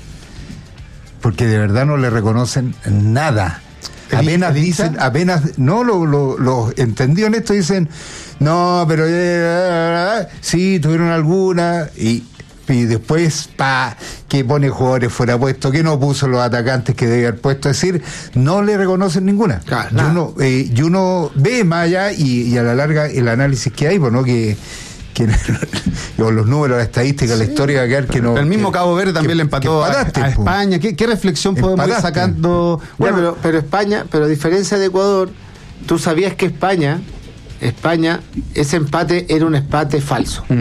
Porque de verdad no le reconocen nada. Apenas dicen, apenas, no lo, lo, lo entendió en esto, dicen, no, pero eh, sí, tuvieron alguna, y, y después, pa, que pone jugadores fuera puesto, que no puso los atacantes que debe haber puesto, es decir, no le reconocen ninguna. Claro, y, uno, eh, y uno ve más allá y, y a la larga el análisis que hay, pues, ¿no? Que Que, o los números, la estadística, sí. la historia que, que no. El mismo que, Cabo Verde también le empató a, a España. ¿Qué, ¿Qué reflexión podemos ir sacando? Bueno, pero, pero España, pero a diferencia de Ecuador, tú sabías que España, España, ese empate era un empate falso. Mm.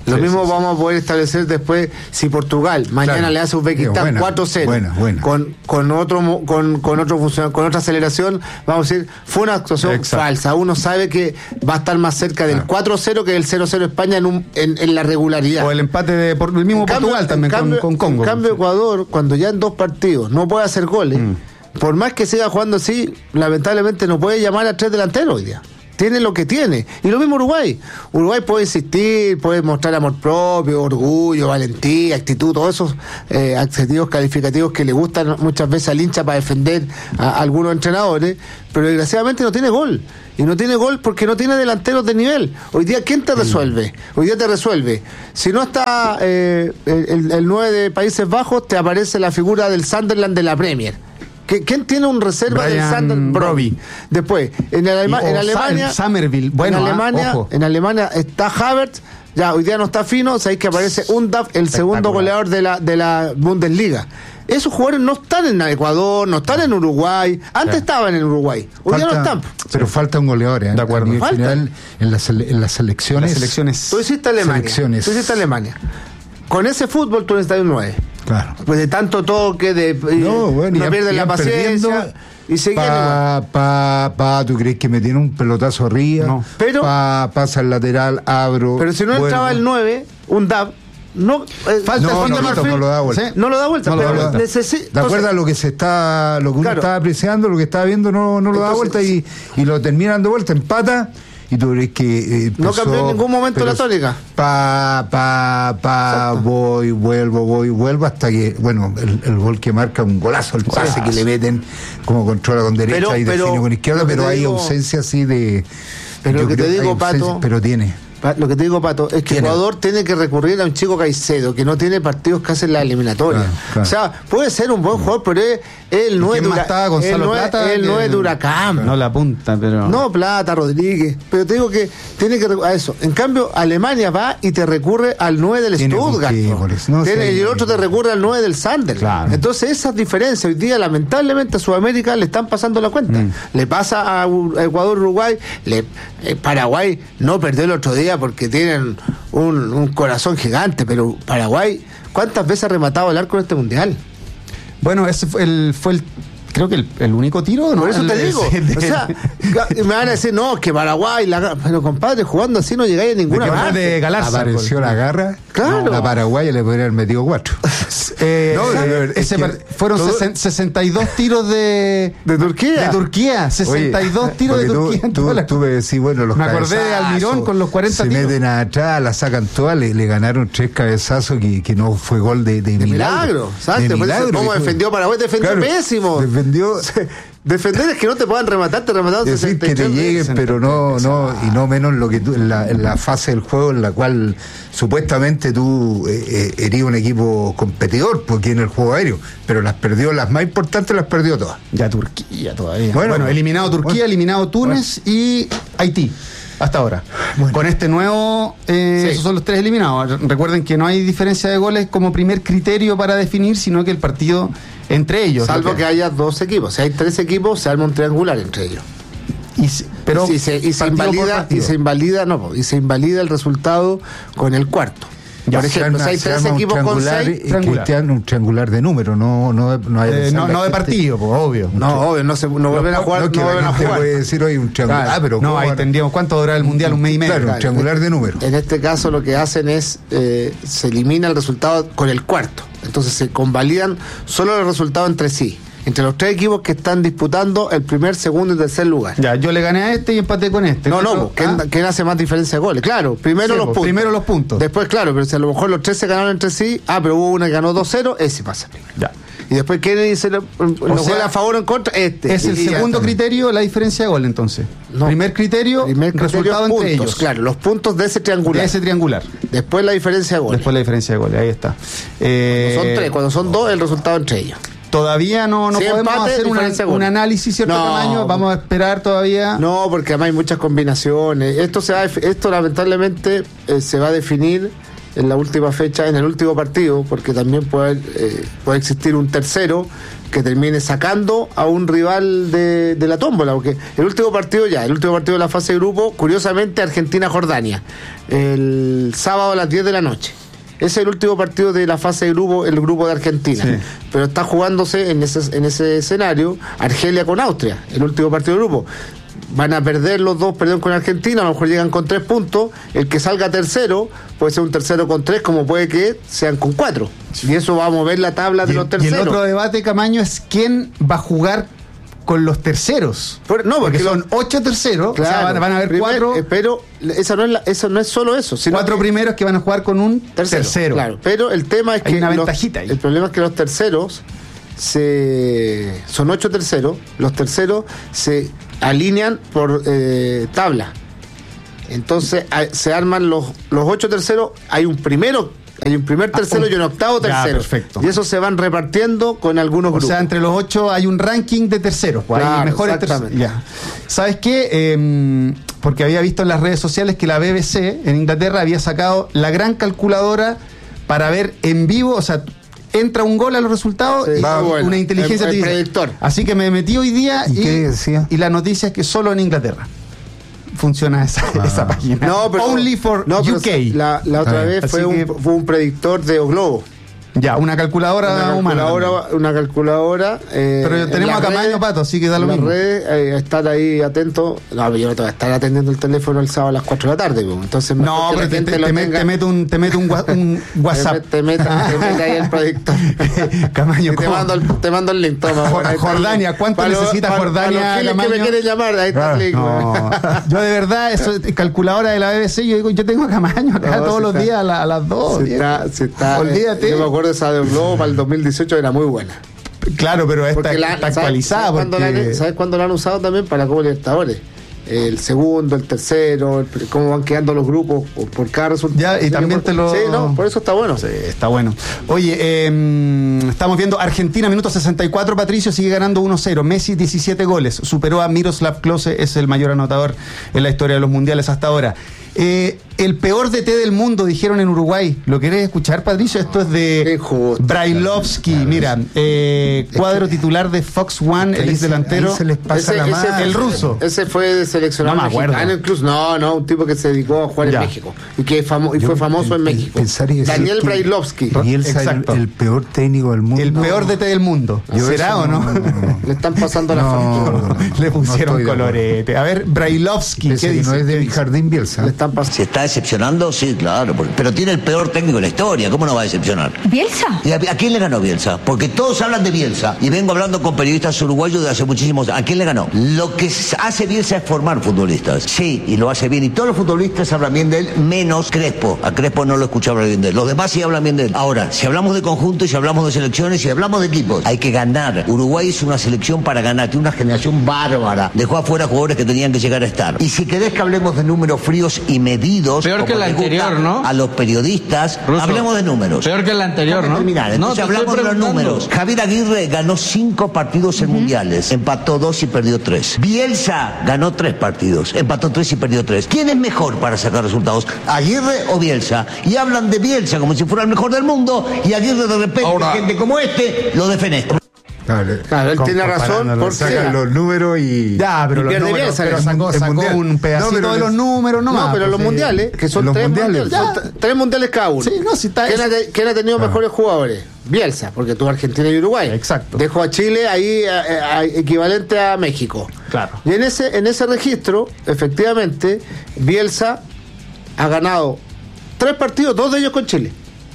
Lo Sí, mismo sí, sí. vamos a poder establecer después si Portugal mañana Claro. le hace a Uzbekistán Buena, cuatro cero buena, buena. con con otro mo- con con otro función, con otra aceleración, vamos a decir, fue una actuación Exacto. falsa. Uno sabe que va a estar más cerca del cuatro cero que del cero cero España en, un, en, en la regularidad. O el empate de por, el mismo En cambio- Portugal también en cambio- con, con Congo. En cambio, Ecuador, cuando ya en dos partidos no puede hacer goles, Mm. por más que siga jugando así, lamentablemente no puede llamar a tres delanteros hoy día. Tiene lo que tiene. Y lo mismo Uruguay. Uruguay puede insistir, puede mostrar amor propio, orgullo, valentía, actitud, todos esos eh, adjetivos calificativos que le gustan muchas veces al hincha para defender a algunos entrenadores, pero desgraciadamente no tiene gol. Y no tiene gol porque no tiene delanteros de nivel. Hoy día, ¿quién te resuelve? Hoy día te resuelve. Si no está eh, el, el nueve de Países Bajos, te aparece la figura del Sunderland de la Premier. ¿Qué- ¿Quién tiene un reserva Brian del Sunderland? Broby. Después, en, Alema- Y- en o Alemania. Sam- Summerville. Bueno, en, ah, Alemania ojo. en Alemania está Havertz. Ya, hoy día no está fino. Sabéis que aparece Undav, el segundo goleador de la, de la Bundesliga. Esos jugadores no están en Ecuador, no están en Uruguay. Antes estaban en Uruguay. Hoy día no están. Pero falta un goleador, ¿eh? De acuerdo. A nivel Falta. general, en las, sele- en las selecciones. Las selecciones. Tú hiciste Alemania. Selecciones. Tú hiciste Alemania. Con ese fútbol tú necesitas un nueve. Claro. Pues de tanto toque, de No, bueno, no ya- pierden ya la paciencia. perdiendo. Y seguían igual. Pa, pa, pa, ¿tú crees que me tiene un pelotazo arriba? No. Pero- Pa, pasa el lateral, abro. Pero si no vuelvo. entraba el nueve, un D A B, no. eh, Falta No, el fondo no, de marfil. no lo da vuelta. Sí. No lo da vuelta, No lo da pero vuelta. necesita. De acuerdo a lo que se está, lo que uno Claro. estaba apreciando, lo que estaba viendo, no, no lo da Entonces- vuelta y, y lo termina dando vuelta, empata. Y tú crees que. eh, No empezó, cambió en ningún momento pero la tónica. Pa, pa, pa, voy, vuelvo, voy, vuelvo, hasta que, bueno, el, el gol que marca un golazo, el pase que le meten, como controla con derecha Pero- y pero- define con izquierda, lo que pero te hay digo- ausencia así de. Pero yo lo que te creo digo, hay ausencia, Pato- Pero tiene. Pa- Lo que te digo, Pato, es que Tiene. Ecuador tiene que recurrir a un chico Caicedo que no tiene partidos que hacen la eliminatoria. Claro, claro. O sea, puede ser un buen jugador, pero es es el nueve ¿Quién más estaba? Gonzalo Plata, el que- nueve de Huracán. No la apunta, pero. No, Plata, Rodríguez. Pero te digo que tiene que recurrir a eso. En cambio, Alemania va y te recurre al nueve del Tiene con Stuttgart. qué, ¿no? por eso. No, Tiene- sí, y el otro te recurre al nueve del Sunderland. Claro. Entonces, esas diferencias hoy día, lamentablemente, a Sudamérica le están pasando la cuenta. Mm. Le pasa a U- a Ecuador, Uruguay. Le, eh, Paraguay no perdió el otro día porque tienen un, un corazón gigante. Pero Paraguay, ¿cuántas veces ha rematado el arco en este mundial? Bueno, ese fue el, fue el creo que el, el único tiro, ¿no? Por eso El te de- digo. de- O sea, me van a decir, no, que Paraguay, la, pero compadre, jugando así no llegáis a ninguna de, parte. de Galarza. Apareció la garra. Claro. A Paraguay le podría haber metido cuatro. Eh, No, esa- de verdad, es ese que par- fueron todo- sesen- sesenta y dos tiros de, de Turquía. de Turquía, sesenta y dos Oye, tiros de porque tú- Turquía. en Tú, toda la- tú me decís, bueno, los Me acordé de cabezazos, Almirón con los cuarenta se tiros. meten atrás, la sacan todas, le, le ganaron tres cabezazos que, que no fue gol de, de, De milagro. milagro, ¿sabes? De Por eso, milagro, ¿cómo que- defendió Paraguay? Defendió Claro, pésimo. Defendió. Defender es que no te puedan rematar, te remataron Decir que te sesenta y tres lleguen, veces. pero no, no, y no menos lo que tú, en la, en la fase del juego en la cual supuestamente tú eh, eh, eres un equipo competidor, porque en el juego aéreo, pero las perdió, las más importantes las perdió todas. Ya Turquía todavía. Bueno, Bueno, eliminado Turquía, bueno, eliminado Túnez y Haití. Hasta ahora. Bueno. Con este nuevo, eh, Sí. esos son los tres eliminados. Recuerden que no hay diferencia de goles como primer criterio para definir, sino que el partido entre ellos. Salvo lo que haya dos equipos. Si hay tres equipos, se arma un triangular entre ellos. y se- pero y se, y se partido por invalida, y partido. se invalida, no, y se invalida el resultado con el cuarto. Ya, Por Se ejemplo, arma- si hay se tres arma un equipos con triangular, seis, eh, triangular. Cristian, un triangular de número, no, no, no, hay Eh, no, no de partido, pues, obvio. no, obvio, no se no vuelven a jugar, No, no, que la vuelven a gente jugar. puede decir hoy un triangular, Claro. ah, pero no, ¿cómo ahí van a- tendríamos cuánto durará el mundial, un mes y medio. Claro, un triangular de número. En este caso lo que hacen es eh, se elimina el resultado con el cuarto. Entonces se convalidan solo los resultados entre sí, entre los tres equipos que están disputando el primer, segundo y tercer lugar. Ya, yo le gané a este y empaté con este. No, no, Otro- ¿quién, ah, quién hace más diferencia de goles? Claro, primero Sí, los pues, puntos. primero los puntos. Después, claro, pero si a lo mejor los tres se ganaron entre sí, ah, pero hubo una que ganó dos cero, ese pasa primero. Ya. Y después, ¿quién dice los sea, goles a favor o en contra? Este. Es el Y ya segundo está. criterio, la diferencia de gol, entonces. No. Primer criterio, Primer criterio, resultado puntos, entre ellos. claro, los puntos de ese triangular. De ese triangular. Después la diferencia de goles. Después la diferencia de goles, ahí está. Eh, Son tres, cuando son dos, el resultado entre ellos. Todavía no, no Si podemos empate, hacer una- diferencia de un goles. análisis cierto No. tamaño, vamos a esperar todavía. No, porque además hay muchas combinaciones. Esto se va a def- esto lamentablemente eh, se va a definir en la última fecha, en el último partido, porque también puede, eh, puede existir un tercero que termine sacando a un rival de, de la tómbola, porque el último partido ya, el último partido de la fase de grupo, curiosamente Argentina-Jordania, el sábado a las diez de la noche. Ese es el último partido de la fase de grupo, el grupo de Argentina. Sí. Pero está jugándose en ese, en ese escenario Argelia con Austria, el último partido de grupo. Van a perder los dos, perdieron con Argentina, a lo mejor llegan con tres puntos. El que salga tercero puede ser un tercero con tres, como puede que sean con cuatro. Y eso va a mover la tabla de y, los terceros. Y el otro debate, Camaño, es quién va a jugar con los terceros. Por, no, porque, porque son los, ocho terceros, claro, o sea, van, van a haber primer, cuatro. Eh, pero eso no, es la, eso no es solo eso. Sino cuatro que, primeros que van a jugar con un tercero. tercero. Claro, pero el tema es Hay que. una los, ventajita ahí. El problema es que los terceros. Se, son ocho terceros, los terceros se alinean por eh, tabla. Entonces a, se arman los, los ocho terceros, hay un primero, hay un primer tercero ah, un, y un octavo tercero. Ya, perfecto. Y esos se van repartiendo con algunos grupos. O sea, entre los ocho hay un ranking de terceros, pues claro, hay mejores terceros. Ya. ¿Sabes qué? Eh, porque había visto en las redes sociales que la B B C en Inglaterra había sacado la gran calculadora para ver en vivo, o sea, entra un gol a los resultados sí, y bueno, una inteligencia el, el predictor. Así que me metí hoy día y, y, y la noticia es que solo en Inglaterra funciona esa, ah. esa página. No, pero, Only for no, U K. La, la otra ah, vez fue un, fue un predictor de O Globo. Ya, una calculadora, una calculadora humana. Una calculadora. Eh, Pero tenemos a Camaño, redes, Pato, así que da lo mismo. En las redes, eh, estar ahí atento. No, yo no te voy a estar atendiendo el teléfono el sábado a las cuatro de la tarde. Pues. Entonces, no, pero te, te, te, tenga, te meto un, te meto un, un WhatsApp. Te meto te met ahí el predictor. Camaño, te mando, el, te mando el link. Toma, Jor, Jordania, ¿cuánto para necesita para, Jordania? Para los que me quieren llamar, ahí está el link. No. Yo de verdad, eso, calculadora de la B B C, yo digo, yo tengo a Camaño acá no, todos si los está, días a, la, a las dos. Si está, si está, olvídate. Yo me acuerdo de esa de Globo. El dos mil dieciocho era muy buena. Claro, pero esta la, está actualizada. ¿sabes, porque... cuándo la, ¿Sabes cuándo la han usado también para la Copa Libertadores? El segundo, el tercero, el, cómo van quedando los grupos por, por cada resultado. Ya, y también por, te lo... Sí, no, por eso está bueno. Sí, está bueno. Oye, eh, estamos viendo Argentina, minuto sesenta y cuatro, Patricio sigue ganando uno cero. Messi, diecisiete goles. Superó a Miroslav Klose, es el mayor anotador en la historia de los mundiales hasta ahora. Eh, el peor D T del mundo, dijeron en Uruguay. ¿Lo querés escuchar, Patricio? Esto es de Brailovsky. Mira, eh, cuadro titular de Fox One, el ex delantero. Se les pasa ese, la ese, mano. El ruso. Ese fue seleccionado no me acuerdo. mexicano, incluso. No, no, un tipo que se dedicó a jugar ya. en México y que famo y Yo, fue famoso el, en México. Daniel Brailovsky. Y él es el, el peor técnico del mundo. El peor D T del mundo. Yo ¿Será o no? No, no, no? Le están pasando la no, factura. No, no, Le pusieron no colorete. A ver, Brailovsky, ¿qué dice? No es de Jardín Bielsa. Le están pasando. ¿Se está decepcionando? Sí, claro. Pero tiene el peor técnico de la historia. ¿Cómo no va a decepcionar? ¿Bielsa? ¿Y a, a quién le ganó Bielsa? Porque todos hablan de Bielsa. Y vengo hablando con periodistas uruguayos de hace muchísimos años. ¿A quién le ganó? Lo que hace Bielsa es formar futbolistas. Sí, y lo hace bien. Y todos los futbolistas hablan bien de él, menos Crespo. A Crespo no lo escuché hablar bien de él. Los demás sí hablan bien de él. Ahora, si hablamos de conjunto y si hablamos de selecciones y si hablamos de equipos, hay que ganar. Uruguay es una selección para ganar. Tiene una generación bárbara. Dejó afuera jugadores que tenían que llegar a estar. Y si querés que hablemos de números fríos y medidos... Peor que la anterior, ¿no? A los periodistas, Ruso, hablemos de números. Peor que el anterior, ¿no? Terminar. Entonces no, hablamos de los números. Javier Aguirre ganó cinco partidos en uh-huh. mundiales, empató dos y perdió tres. Bielsa ganó tres partidos, empató tres y perdió tres. ¿Quién es mejor para sacar resultados? ¿Aguirre o Bielsa? Y hablan de Bielsa como si fuera el mejor del mundo y Aguirre de repente, ahora, gente como este, lo defenestra. Claro, claro, él tiene razón porque sacan los números y ya, pero los números, Bielsa, pero sacó, sacó un pedacito no, de los números nomás. No, pero los mundiales, que son tres mundiales, son t- tres mundiales cada uno. Sí, no, si está ¿Quién, ha, ¿Quién ha tenido ah. mejores jugadores? Bielsa, porque tuvo Argentina y Uruguay. Exacto. Dejó a Chile ahí a, a, equivalente a México. Claro. Y en ese en ese registro, efectivamente, Bielsa ha ganado tres partidos, dos de ellos con Chile.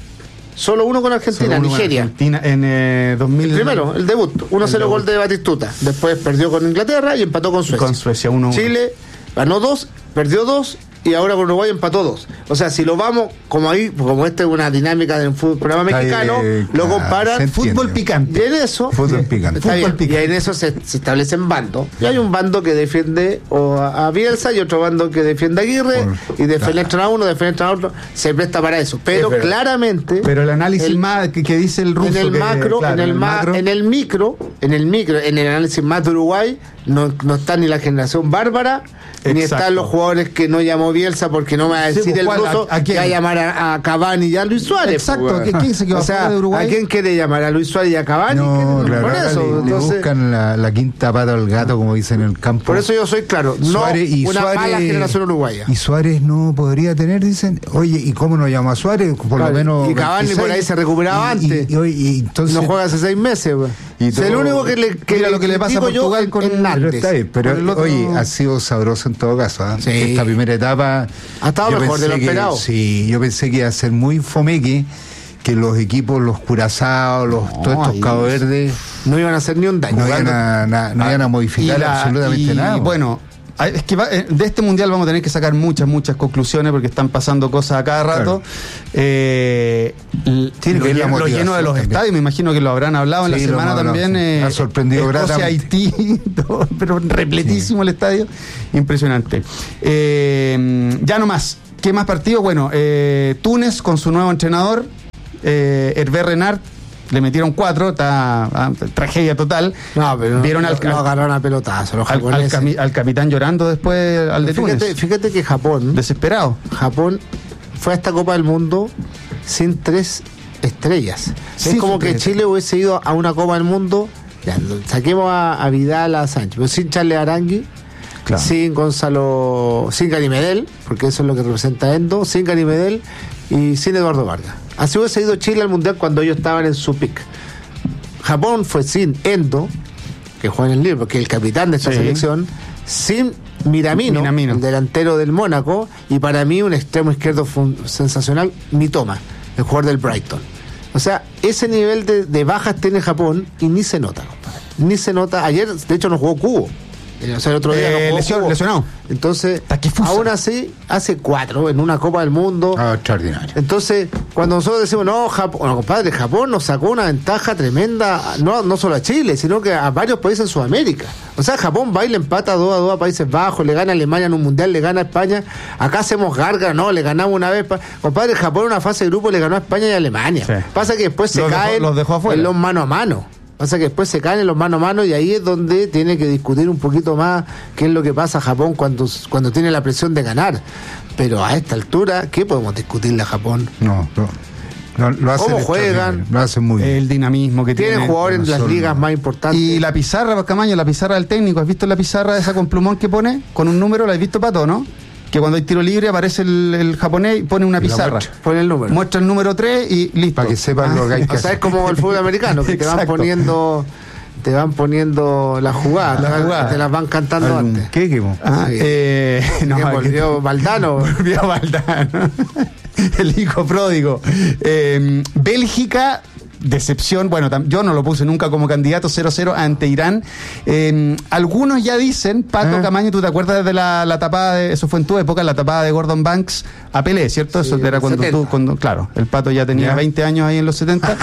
Solo uno con Argentina, uno Nigeria. Con Argentina en eh, dos mil. El primero, el debut. uno cero gol de Batistuta. Después perdió con Inglaterra y empató con Suecia. Con Suecia uno uno. Chile ganó dos, perdió dos y ahora con Uruguay empató dos. O sea, si lo vamos, como ahí, como esta es una dinámica del fútbol, programa mexicano, eh, lo comparan. Fútbol picante. Y en eso, fútbol picante. Fútbol picante. Y en eso se, se establecen bandos. Y hay un bando que defiende o a, a Bielsa y otro bando que defiende a Aguirre. Por, y defenestran a uno, defenestran a otro. Se presta para eso. Pero claramente. Pero el análisis el, más que, que dice el ruso. En el que, macro, claro, en el, el ma, macro, en el micro, en el micro, en el análisis más de Uruguay, no, no está ni la generación bárbara Exacto. Ni están los jugadores que no llamó Bielsa, porque no me va a decir Sí, pues, el ¿cuál? ruso ¿A- a quién? que va a llamar a, a Cavani y a Luis Suárez. Exacto, pues, ¿a quién- quién se quedó o sea, afuera de Uruguay? ¿a quién quiere llamar? ¿A Luis Suárez y a Cavani? No, ¿Qué- claro, por ahora eso, le, le entonces, buscan la, la quinta pata al gato, como dicen en el campo. por eso yo soy claro, no Suárez y una Suárez- mala generación uruguaya. Y Suárez no podría tener, dicen, oye, ¿y cómo no llama a Suárez? Por Claro, lo menos. y Cavani por ahí se recuperaba y- y- antes. Y, hoy- y entonces. no juega hace seis meses. pues. Y Es el todo- único que le, que Mira lo que le pasa a critico yo Portugal en- con- en Pero Nantes. está bien, pero Por el otro- oye, ha sido sabroso en todo caso. ¿ah? Sí. Esta primera etapa. Ha estado yo mejor de pensé lo que- esperado. Sí, yo pensé que iba a ser muy fomeque, que los equipos, los Curaçao, los, todos estos ahí- Cabo Verdes, No iban a hacer ni un daño. no iban a, na- no iban a modificar Y la- absolutamente y, nada. Bueno, hay- es que va- eh, de este mundial vamos a tener que sacar muchas, muchas conclusiones porque están pasando cosas a cada rato. Claro. Eh, l- Tiene lo, que ver la lleno- lo motivación lleno de los también. estadios, me imagino que lo habrán hablado en Sí, la lo semana hemos hablado, también. sí. eh, Ha sorprendido Escocia, gratamente. Haití, todo, pero repletísimo el estadio. Impresionante. Eh, ya no más. ¿Qué más partidos? Bueno, eh, Túnez con su nuevo entrenador, eh, Hervé Renard. Le metieron cuatro, está ah, tragedia total. No, pero no, Vieron al, no, no agarraron a pelotazo los al, al japoneses. cami- al capitán llorando después al de fíjate, Túnez. fíjate que Japón, Desesperado. Japón fue a esta Copa del Mundo sin tres estrellas. Sin es como su que tres. Chile hubiese ido a una Copa del Mundo, ya, saquemos a, a Vidal, a Sánchez, pero sin Charles Arangui, Claro. sin Gonzalo, sin Gary Medel, porque eso es lo que representa Endo, sin Gary Medel y sin Eduardo Vargas. Así hubiese ido Chile al Mundial cuando ellos estaban en su pick. Japón fue sin Endo, que juega en el Liverpool, que es el capitán de esta Sí. selección, sin Miramino, Minamino. el delantero del Mónaco, y para mí un extremo izquierdo fun- sensacional, Mitoma, el jugador del Brighton. O sea, ese nivel de, de bajas tiene Japón y ni se nota, compadre. Ni se nota. Ayer, de hecho, no jugó Cubo. O sea, el otro día Eh, no jugó lesión- Cubo. lesionado. Entonces, Taquifusa. aún así, hace cuatro en una Copa del Mundo. Ah, extraordinario. Entonces, cuando nosotros decimos, no, Japón, bueno, compadre, Japón nos sacó una ventaja tremenda, no, no solo a Chile, sino que a varios países en Sudamérica. O sea, Japón va y le empata dos a dos a Países Bajos, le gana a Alemania en un mundial, le gana a España. Acá hacemos gárgara, no, le ganamos una vez. Pa- compadre, Japón en una fase de grupo le ganó a España y a Alemania. Sí. Pasa que después se Los dejó- caen los dejó afuera. en los mano a mano. Pasa que después se caen en los mano a mano y ahí es donde tiene que discutir un poquito más qué es lo que pasa a Japón cuando, cuando tiene la presión de ganar. Pero a esta altura, ¿qué podemos discutirle a Japón? No, no. Lo, lo hacen ¿Cómo juegan? extraordinario, lo hacen muy bien. El dinamismo que Tienen tiene. jugadores en las son- ligas más importantes. Y la pizarra, Camaño, la pizarra del técnico. ¿Has visto la pizarra esa con plumón que pone? Con un número, ¿la has visto, Pato, no? Que cuando hay tiro libre aparece el, el japonés y pone una Y la pizarra. muestra. Pone el número. Muestra el número tres y listo. Para que sepan lo que hay que O sea, hacer. es como el fútbol americano, que te van Exacto. poniendo te van poniendo las jugadas, La te van- jugada. te las van cantando Algún- antes. ¿Qué equipo? Ah, Sí. eh, no, Que que- volvió Valdano. Volvió Valdano. El hijo pródigo. Eh, Bélgica, decepción. Bueno, tam- yo no lo puse nunca como candidato cero cero ante Irán. Eh, algunos ya dicen, Pato ¿Eh? Camaño, ¿tú te acuerdas de la, la tapada de, eso fue en tu época, la tapada de Gordon Banks a Pelé, ¿cierto? Sí, Eso en era el cuando setenta. tú, cuando, claro, el Pato ya tenía Ya. veinte años ahí en los setenta.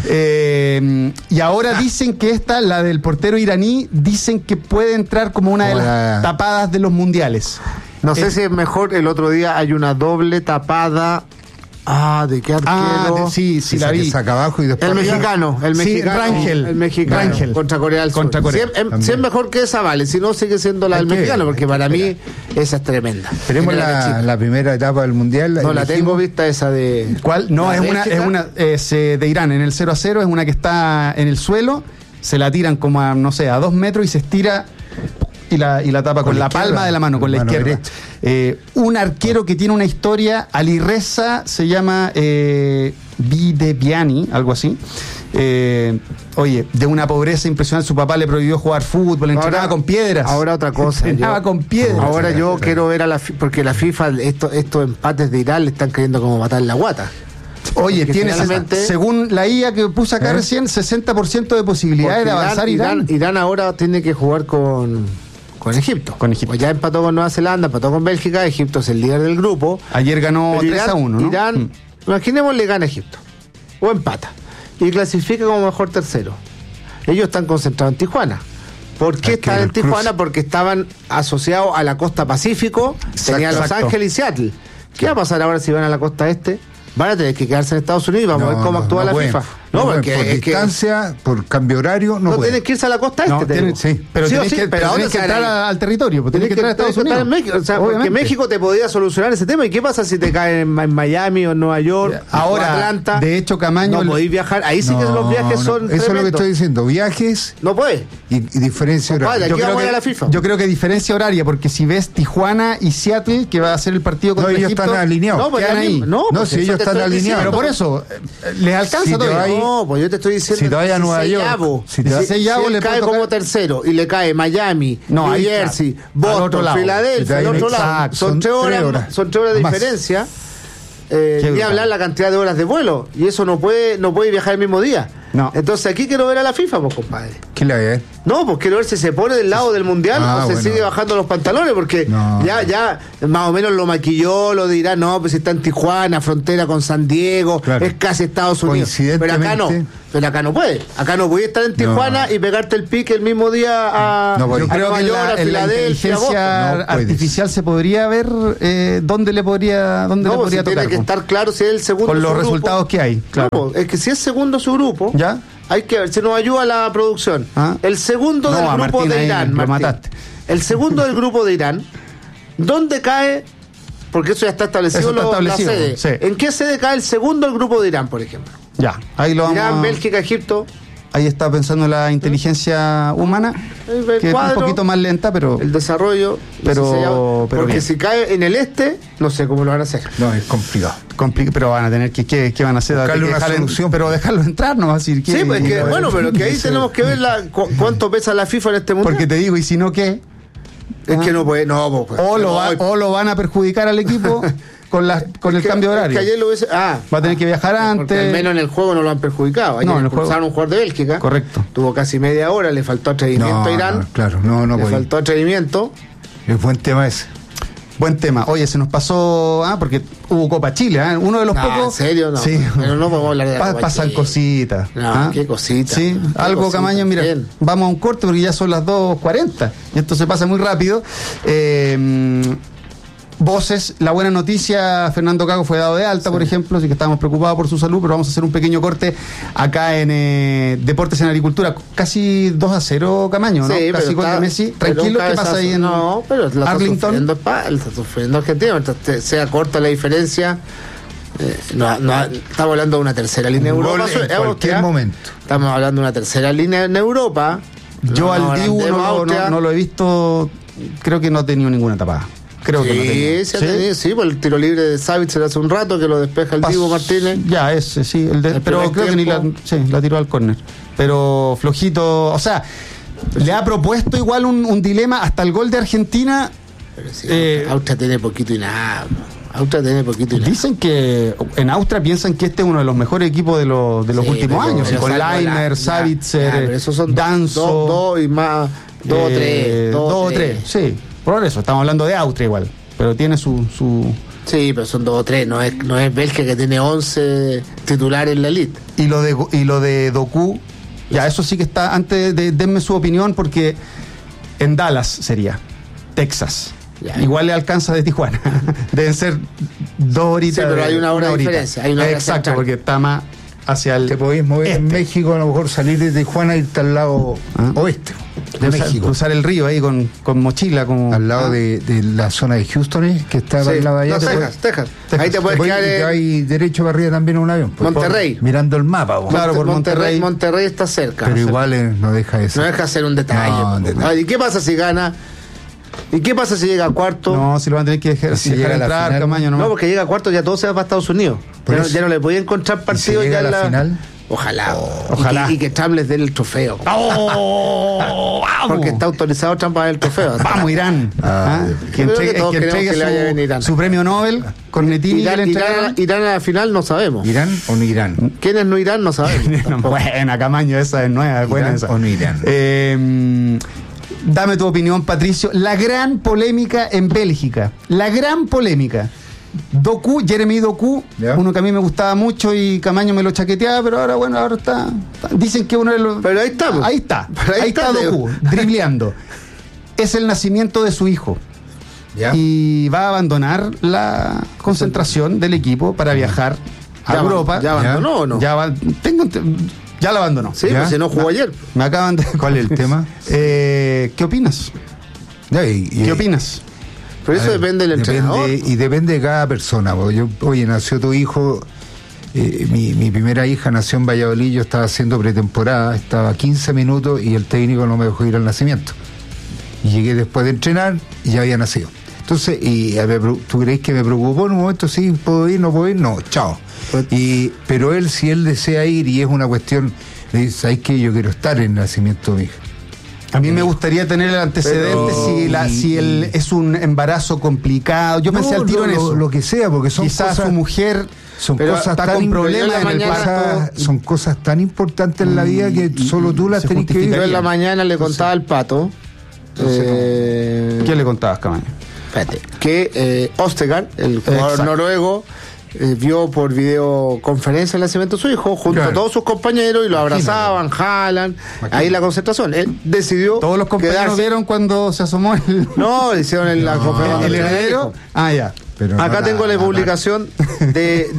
Eh, y ahora dicen que esta, la del portero iraní, dicen que puede entrar como una de Como las la- tapadas de los mundiales. No sé Eh, si es mejor, el otro día hay una doble tapada. Ah, ¿de qué arquero? Ah, de- sí, sí, la Esa que vi. saca abajo y después El arriba. mexicano, el Sí, mexicano. Rangel. El mexicano. Rangel. Contra Corea del Sur. Contra Corea. Si es, em- También. si es mejor que esa, vale. Si no, sigue siendo la Hay del que mexicano, ver, porque hay que para mí esperar. esa es tremenda. Tenemos Mira la, chica. la primera etapa del mundial. No la elegimos- tengo vista esa de. ¿Cuál? No, ¿La es una, Bélgica? es una es, eh, de Irán, en el cero a cero, es una que está en el suelo, se la tiran como a, no sé, a dos metros y se estira y la, y la tapa con, Con la la izquierda, palma de la mano, con la mano izquierda. derecha. Eh, un arquero que tiene una historia, Ali Reza, se llama eh, Videbiani, algo así. Eh, oye, de una pobreza impresionante, su papá le prohibió jugar fútbol, entrenaba con piedras. Ahora otra cosa. Entrenaba yo- con piedras. Ahora yo quiero ver a la fi- porque la FIFA estos estos empates de Irán le están queriendo como matar la guata. Oye, Porque tiene, finalmente- según la I A que puse acá ¿Eh? recién, sesenta por ciento de posibilidades Porque de avanzar Irán. Irán, Irán ahora tiene que jugar con, con Egipto. Con Egipto. Pues ya empató con Nueva Zelanda, empató con Bélgica, Egipto es el líder del grupo. Ayer ganó Pero tres a uno, ¿no? Irán, Mm. imaginemos, le gana a Egipto. O empata. Y clasifica como mejor tercero. Ellos están concentrados en Tijuana. ¿Por qué Hay que están ver en el cruce. Tijuana? Porque estaban asociados a la costa Pacífico, tenía Los exacto. Ángeles y Seattle. ¿Qué va a pasar ahora si van a la costa este? Van a tener que quedarse en Estados Unidos y vamos a No, ver cómo no, actúa no la pueden. FIFA. No, No, porque por es que- distancia, por cambio horario, no, No puede. tienes que irse a la costa este. No, te tiene- digo. sí, Sí pero o tienes sí, que- pero pero ¿dónde tienes que se entrar gana? al territorio, pues tienes que entrar a Estados tienes que Unidos. estar en México, o sea, porque Obviamente. México te podría solucionar ese tema. ¿Y qué pasa si te cae en, en Miami o en Nueva York Ahora, o Atlanta? de hecho, Camaño... No podéis viajar. Ahí sí que No, los viajes no, son eso es lo que tremendos. estoy diciendo. Viajes No puede. y, y diferencia Compadre, horaria. aquí vamos a ir a la FIFA. Yo creo que diferencia horaria, porque si ves Tijuana y Seattle, que va a ser el partido No, contra ellos Egipto, están alineados. No, pues quedan ya ahí. mismo- no, No, pues si eso ellos te están estoy alineados. Pero diciendo. por eso, eh, les alcanza Si te todavía. va ahí- No, pues yo te estoy diciendo Si te vayas a que Nueva se York, llamo, si te si, vas- si Llavo él le cae puede como tocar- tercero y le cae Miami, No, New ahí está. Jersey, Al Boston, otro lado. Si te Filadelfia, vas al en otro lado, exacto, son, son tres horas, tres horas. son tres horas de Más. diferencia. Eh, Qué ni brutal. hablar la cantidad de horas de vuelo, y eso no puede no puede viajar el mismo día. No. Entonces aquí quiero ver a la FIFA, pues compadre. ¿Qué le va a ver? No, pues quiero ver si se pone del lado del mundial Ah, o se bueno. sigue bajando los pantalones, porque No. ya ya más o menos lo maquilló, lo dirá, no, pues está en Tijuana, frontera con San Diego, Claro. es casi Estados Unidos. Pero acá no, Coincidentemente- pero acá no puede. Acá no puede estar en Tijuana y pegarte el pique el mismo día a, No puede. a Yo creo Nueva que en York, la, a en la Filadelfia, a inteligencia Boston. No puedes. artificial se podría ver eh, dónde le podría, dónde No, le pues podría si tiene tocar. que po. estar claro si es el segundo Con su los grupo. resultados que hay, claro. No, pues, es que si es segundo su grupo, ¿Ya? hay que ver, si nos ayuda la producción. Ah. El segundo No, del a grupo Martín de ahí Irán, lo Martín. mataste. El segundo del grupo de Irán, ¿dónde cae? Porque eso ya está establecido, Eso está lo- establecido, la sede. sí. ¿En qué sede cae el segundo del grupo de Irán, por ejemplo? Ya, ahí lo vamos Irán, a- Bélgica, Egipto. Ahí está pensando la inteligencia humana, El que es cuadro, un poquito más lenta, pero el desarrollo, Pero- ese se llama. pero porque bien. si cae en el este, no sé cómo lo van a hacer. No, es complicado. complica, pero van a tener que, ¿qué, qué van a hacer? Buscarle Que una dejarlo en- solución. pero dejarlo entrar, no va a decir que. Sí, pues que, bueno, pero que ahí tenemos que ver la, cu- cuánto pesa la FIFA en este mundial. Porque te digo, y si no, ¿qué? Es que no puede, no, pues. O lo, no, va- o lo van a perjudicar al equipo con, las con el que- cambio de horario. que ayer lo hubiese- ah, Va a tener que viajar porque antes. al menos en el juego no lo han perjudicado. Ayer No, en el expulsaron juego- a un jugador de Bélgica. Correcto. Tuvo casi media hora, le faltó atrevimiento No, a Irán. no, claro, no, no le puede. faltó atrevimiento. Es buen tema ese. Buen tema. Oye, se nos pasó, ah, porque hubo Copa Chile, ¿ah? Uno de los No, pocos. ¿en serio? No. Sí. Pero no podemos hablar de la Pa- Copa pasan Chile. cositas. No, ¿ah? qué cositas. Sí, Qué algo, cositas. Camaño, mira, Bien. vamos a un corte porque ya son las dos cuarenta y esto se pasa muy rápido. Eh, voces, la buena noticia, Fernando Cago fue dado de alta, por ejemplo, así que estábamos preocupados por su salud, pero vamos a hacer un pequeño corte acá en eh, Deportes en Agricultura. Casi dos a cero, Camaño, ¿no? Sí, Casi pero gol está- de Messi. pero Tranquilo, un ¿qué pasa ahí en No, pero la está Arlington? sufriendo, pa- la está sufriendo Argentina. Mientras te- sea corta la diferencia. eh, no, no, estamos hablando de una tercera línea en Un Europa. gol en Eso es cualquier Austria. momento. Estamos hablando de una tercera línea en Europa. Yo No, al no, Dibu no, andemos lo- no- Austria. no lo he visto, creo que no ha tenido ninguna tapada. Creo que no ha tenido. Sí, sí, ha tenido, sí, por el tiro libre de Savitzer hace un rato que lo despeja el Pas- Dibu Martínez. Ya, ese, sí, el de- El pero primer creo que ni la, tiempo. sí, la tiró al córner. Pero flojito, o sea, le ha propuesto igual un, un dilema hasta el gol de Argentina. Pero sí, Eh, Austria tiene poquito y nada. Austria tiene poquito y nada. Dicen que en Austria piensan que este es uno de los mejores equipos de los, de los Sí, últimos pero- años, pero con salvo la- Leiner, ya, Savitzer, ya, pero esos son Danzo, dos, dos y más, dos o eh, tres. dos o tres, sí. Por eso, estamos hablando de Austria igual, pero tiene su... su Sí, pero son dos o tres. No es, no es Bélgica que tiene once titulares en la elite. y lo de y lo de Doku, ya eso sí que está, antes de denme su opinión, porque en Dallas sería, Texas. Ya. Igual le alcanza de Tijuana. Deben ser dos horitas. Sí, pero de- hay una hora de horita. diferencia, hay una hora Exacto, central. porque está más hacia el Te podéis mover en este. México, a lo mejor salir de Tijuana y irte al lado Ah. oeste de cruzar, México. cruzar el río ahí con, con mochila, como Al lado ah, de, de la zona de Houston, ¿eh? Que está Sí. al lado de allá. No, Te Texas, Texas. Texas. Ahí te puedes voy- quedar y te en vais derecho para arriba también a un avión. pues, Monterrey. por- mirando el mapa. vos. Claro, por Monterrey. Monterrey. Monterrey está cerca. Pero Cerca. igual eh, no deja eso. No deja hacer un detalle. No, un po. detalle. Ay, ¿y qué pasa si gana? ¿Y qué pasa si llega a cuarto? No, si lo van a tener que dejar, Si dejar llega a la entrar, final, Camaño, No, no. porque llega a cuarto ya todo se va para Estados Unidos. Por Ya no, eso. ya no le podía encontrar ¿Y si partido llega ya a en la la final? Ojalá. Ojalá. Y, que- y que Trump les dé el trofeo. ¡Oh! ¡Vamos! Porque está autorizado Trump para dar el trofeo. Vamos, Irán. Ah, ¿Ah? yo Que creo que entregue, todos que queremos entregue que le vaya bien a Irán. su, su premio Nobel con Netini. Irán, que le Irán, entregaron. Irán a la final no sabemos. ¿Irán o no Irán? ¿Quiénes no irán? No sabemos. tampoco. Buena, Camaño, esa es nueva, es buena ¿Irán esa. o no Irán? Eh, dame tu opinión, Patricio. La gran polémica en Bélgica. La gran polémica. Doku, Jeremy Doku, Ya. uno que a mí me gustaba mucho y Camaño me lo chaqueteaba, pero ahora, bueno, ahora está. está- dicen que uno de los. Pero ahí estamos. Ahí está. Pero ahí ahí está, está, te Doku, digo. dribleando. Es el nacimiento de su hijo. ¿Ya? Y va a abandonar la concentración del equipo para viajar a Ya Europa. ¿Ya abandonó o no? Ya, va- tengo, ya la abandonó. Sí, ¿Ya? pues si no jugó ayer. Me acaban de... ¿Cuál es el tema? Eh, ¿Qué opinas? Ya, y- y- ¿Qué opinas? Pero eso A ver, depende del depende- entrenador. Y depende de cada persona. Porque yo, oye, nació tu hijo, eh, mi, mi primera hija nació en Valladolid, yo estaba haciendo pretemporada, estaba quince minutos y el técnico no me dejó ir al nacimiento. Y llegué después de entrenar y ya había nacido. Entonces, y a ver, ¿tú crees que me preocupó en un momento? Sí, ¿puedo ir? ¿No puedo ir? No, chao. Y, pero él, si él desea ir y es una cuestión, le dice, ¿sabes qué? Yo quiero estar en el nacimiento de mi hija. A mí me gustaría tener el antecedente Pero- si, la, si el, es un embarazo complicado. Yo pensé No, al tiro lo, en lo- eso. Lo que sea, porque son Quizás cosas... su mujer Son pero cosas está tan con im- problemas en el cosas- parto. son cosas tan importantes en la vida que solo tú las se tenés que vivir. Yo en la mañana le contaba al Pato. eh, ¿Qué le contabas, Camaño? Espérate, que eh, Ostergaard, el jugador Exacto. noruego, eh, vio por videoconferencia el nacimiento de su hijo junto Claro. a todos sus compañeros y lo abrazaban, jalan. Ahí la concentración. Él decidió. Todos los compañeros quedarse. vieron cuando se asomó el, No, le hicieron en la conferencia. el de heredero. Ah, ya. Pero Acá no, tengo la, no, no, publicación de,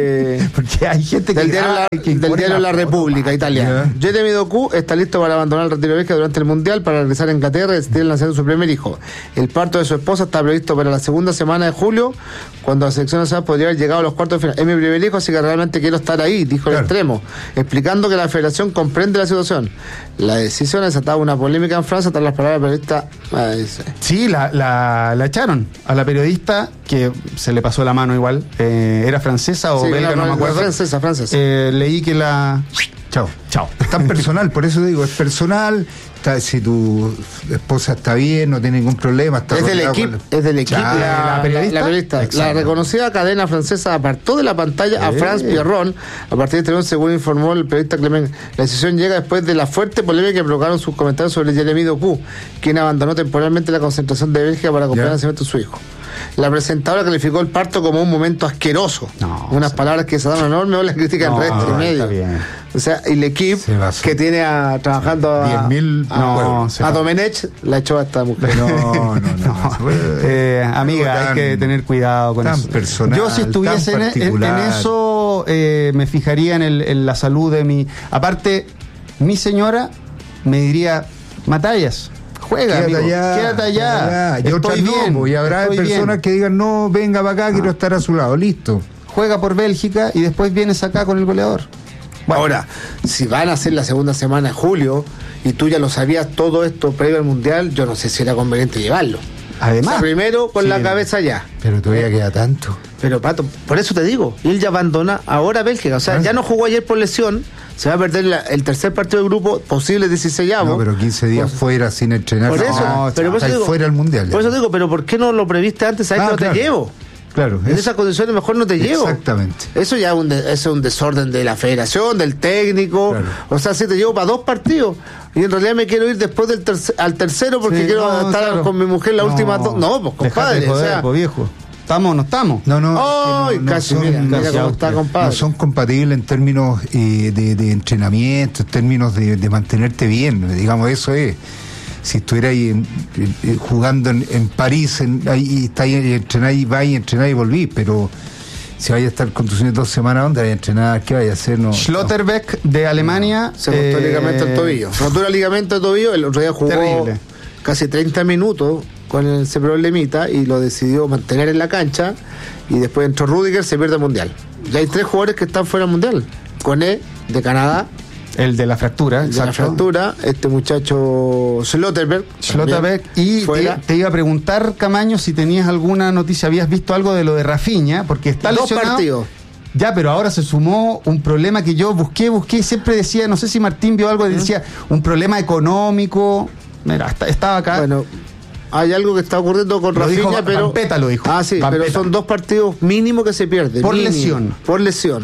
de Porque hay gente que del diario, graba la, y que del pone diario La foto, República man. italiana. Ya. Jeremy Doku está listo para abandonar el retiro de Bélgica durante el Mundial para regresar a Inglaterra y decidir el nacimiento de su primer hijo. El parto de su esposa está previsto para la segunda semana de julio, cuando la selección nacional podría haber llegado a los cuartos de final. Es mi primer hijo, así que realmente quiero estar ahí, dijo el Claro. extremo, explicando que la federación comprende la situación. La decisión ha desatado una polémica en Francia tras las palabras del periodista. Ah, dice. Sí, la, la, la echaron a la periodista, que se le pasó la mano igual. Eh, ¿Era francesa o Sí, belga? la- No me la acuerdo. francesa, francesa. Eh, leí que la... Chao, chao. Es tan personal, por eso digo, es personal. Está- si tu esposa está bien, no tiene ningún problema. Está Es del rodeada equipo, con- es del equipo. Claro. La, ¿La periodista? La, periodista. Exacto. La reconocida cadena francesa apartó de la pantalla a Eh. France Pierron a partir de este lunes, según informó el periodista Clement. La decisión llega después de la fuerte polémica que provocaron sus comentarios sobre Jeremy Doku, quien abandonó temporalmente la concentración de Bélgica para acompañar Ya. el nacimiento de su hijo. La presentadora calificó el parto como un momento asqueroso. No, Unas sí. palabras que se dan enorme o la crítica en No, redes y está medios. bien. O sea, y el equipo Se basó. que tiene a, trabajando a, diez mil a, no, se a va. Domenech la echó a esta mujer. No, no, no. no, se puede- Eh, amiga, Algo hay que tan- tener cuidado con tan eso. personal, Yo si estuviese tan en, en- en particular. eso, eh, me fijaría en, el- en la salud de mi... Aparte, mi señora me diría, Matallas, juega, Quédate amigo, allá, quédate allá. Y otras Estoy no, bien, po, y habrá estoy personas bien. que digan, no, venga para acá, quiero estar a su lado, listo. Juega por Bélgica y después vienes acá con el goleador. Ahora, si van a hacer la segunda semana de julio y tú ya lo sabías todo esto previo al Mundial, yo no sé si era conveniente llevarlo. Además, O sea, primero con sí, la cabeza allá. Pero todavía queda tanto. Pero Pato, por eso te digo, él ya abandona ahora Bélgica. O sea, Ah. ya no jugó ayer por lesión, se va a perder la- el tercer partido del grupo, posible dieciséis. No, pero quince días fuera sin entrenar. Por eso, no, pero por eso está digo, fuera al mundial. Por eso digo, pero ¿por qué no lo previste antes? ¿Sabes Ah, que no claro. te llevo? Claro, En es- esas condiciones mejor no te llevo. Exactamente. Eso ya es un, de- eso es un desorden de la federación, del técnico. Claro. O sea, si te llevo para dos partidos y en realidad me quiero ir después del terce- al tercero porque Sí, quiero no, estar claro. con mi mujer las No. últimas dos. No, pues Dejate compadre. de joder, o sea, po, viejo. ¿Estamos o no estamos? No, no, ¡Ay, es que no- no casi, son- mira, mira no cómo son- está, compadre! no son compatibles en términos eh, de, de entrenamiento, en términos de, de mantenerte bien, digamos, eso es. Si estuviera ahí en- en- en- jugando en, en París, en, ahí está ahí, y entrenáis, vais, entrenáis y volví, pero si vais a estar con tus niños dos semanas, ¿dónde vais a entrenar? ¿Qué vais a hacer? No, Schlotterbeck de Alemania. se rompó el eh, ligamento del tobillo. Rotura el ligamento del tobillo, el otro día jugó Terrible. casi treinta minutos con ese problemita y lo decidió mantener en la cancha y después entró Rudiger, se pierde el mundial. Ya hay tres jugadores que están fuera del mundial. Coné, de Canadá, El de la fractura, de la exacto. fractura, este muchacho Schlotterbeck. Schlotterbeck. Y te, fuera. te iba a preguntar, Camaño, si tenías alguna noticia, habías visto algo de lo de Rafinha, porque está Dos lesionado. partidos. Ya, pero ahora se sumó un problema que yo busqué, busqué y siempre decía, no sé si Martín vio algo, decía un problema económico. Mira, hasta- estaba acá. Bueno, hay algo que está ocurriendo con Lo Rafinha, dijo pero Vampeta, lo dijo. Ah, sí, Vampeta. pero son dos partidos mínimo que se pierden. Por mínimo, lesión. Por lesión.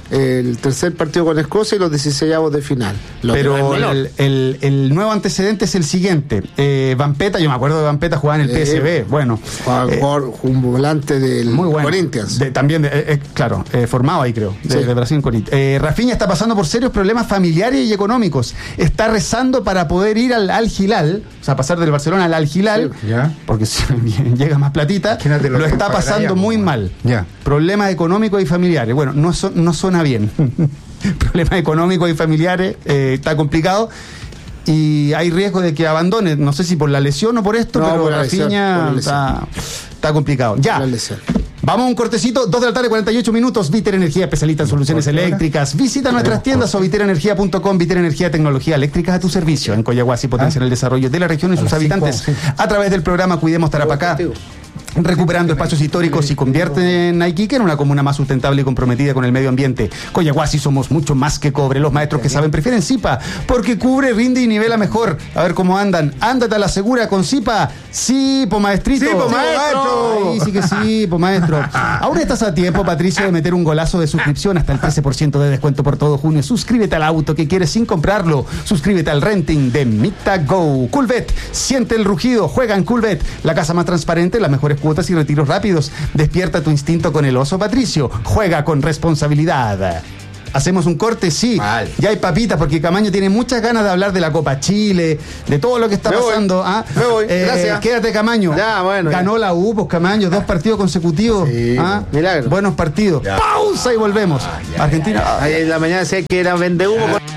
el tercer partido con Escocia y los dieciseisavos de final. Lo Pero el, el, el nuevo antecedente es el siguiente. Eh, Vampeta, yo me acuerdo de Vampeta, jugaba en el P S V. Bueno, eh, un volante del muy bueno. Corinthians. De, también, de, eh, claro, eh, formado ahí creo, de, sí. de Brasil en Corinthians. Eh, Rafinha está pasando por serios problemas familiares y económicos. Está rezando para poder ir al Al Hilal, o sea, pasar del Barcelona al Al Hilal, sí, ¿ya? Porque si llega más platita, lo, lo está pasando muy mal. Ya. Problemas económicos y familiares. Bueno, no, so, no suena bien. Problemas económicos y familiares, eh, está complicado. Y hay riesgo de que abandone, no sé si por la lesión o por esto, no, pero Rafinha está, está complicado. Ya. Vamos a un cortecito, dos de la tarde, cuarenta y ocho minutos. Viter Energía, especialista en soluciones eléctricas. Visita nuestras tiendas o viter energía punto com. Viter Energía, tecnología eléctrica a tu servicio. En Coyahuasi potencian el desarrollo de la región y sus habitantes a través del programa Cuidemos Tarapacá, recuperando espacios históricos y convierte en Iquique en una comuna más sustentable y comprometida con el medio ambiente. Coyahuasi somos mucho más que cobre. Los maestros que saben prefieren Zipa porque cubre, rinde y nivela mejor. A ver cómo andan. Ándate a la segura con Zipa. Sí, po maestrito. Sí, po maestro. Sí, sí que sí, po maestro. Aún estás a tiempo, Patricio, de meter un golazo de suscripción hasta el trece por ciento de descuento por todo junio. Suscríbete al auto que quieres sin comprarlo. Suscríbete al renting de Mita Go. Coolbet, siente el rugido. Juega en Coolbet, la casa más transparente, las mejores cuotas y retiros rápidos. Despierta tu instinto con el oso, Patricio. Juega con responsabilidad. Hacemos un corte, sí. Mal. Ya hay papitas, porque Camaño tiene muchas ganas de hablar de la Copa Chile, de todo lo que está Me pasando. Voy. ¿Ah? Me voy. Eh, Gracias. Quédate, Camaño. Ya, bueno. Ganó ya. la U, pues Camaño, dos partidos consecutivos. Sí, ¿Ah? milagro. Buenos partidos. Ya. Pausa y volvemos. Ah, ya, Argentina. Ya, ya. Ahí en la mañana sé que era vende humo. Con...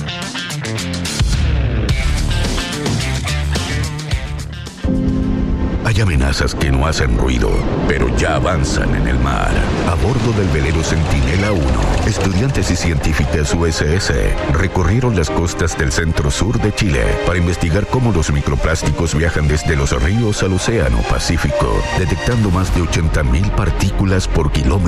Hay amenazas que no hacen ruido, pero ya avanzan en el mar. A bordo del velero Centinela uno, estudiantes y científicas U S S recorrieron las costas del centro-sur de Chile para investigar cómo los microplásticos viajan desde los ríos al océano Pacífico, detectando más de ochenta mil partículas por kilómetro.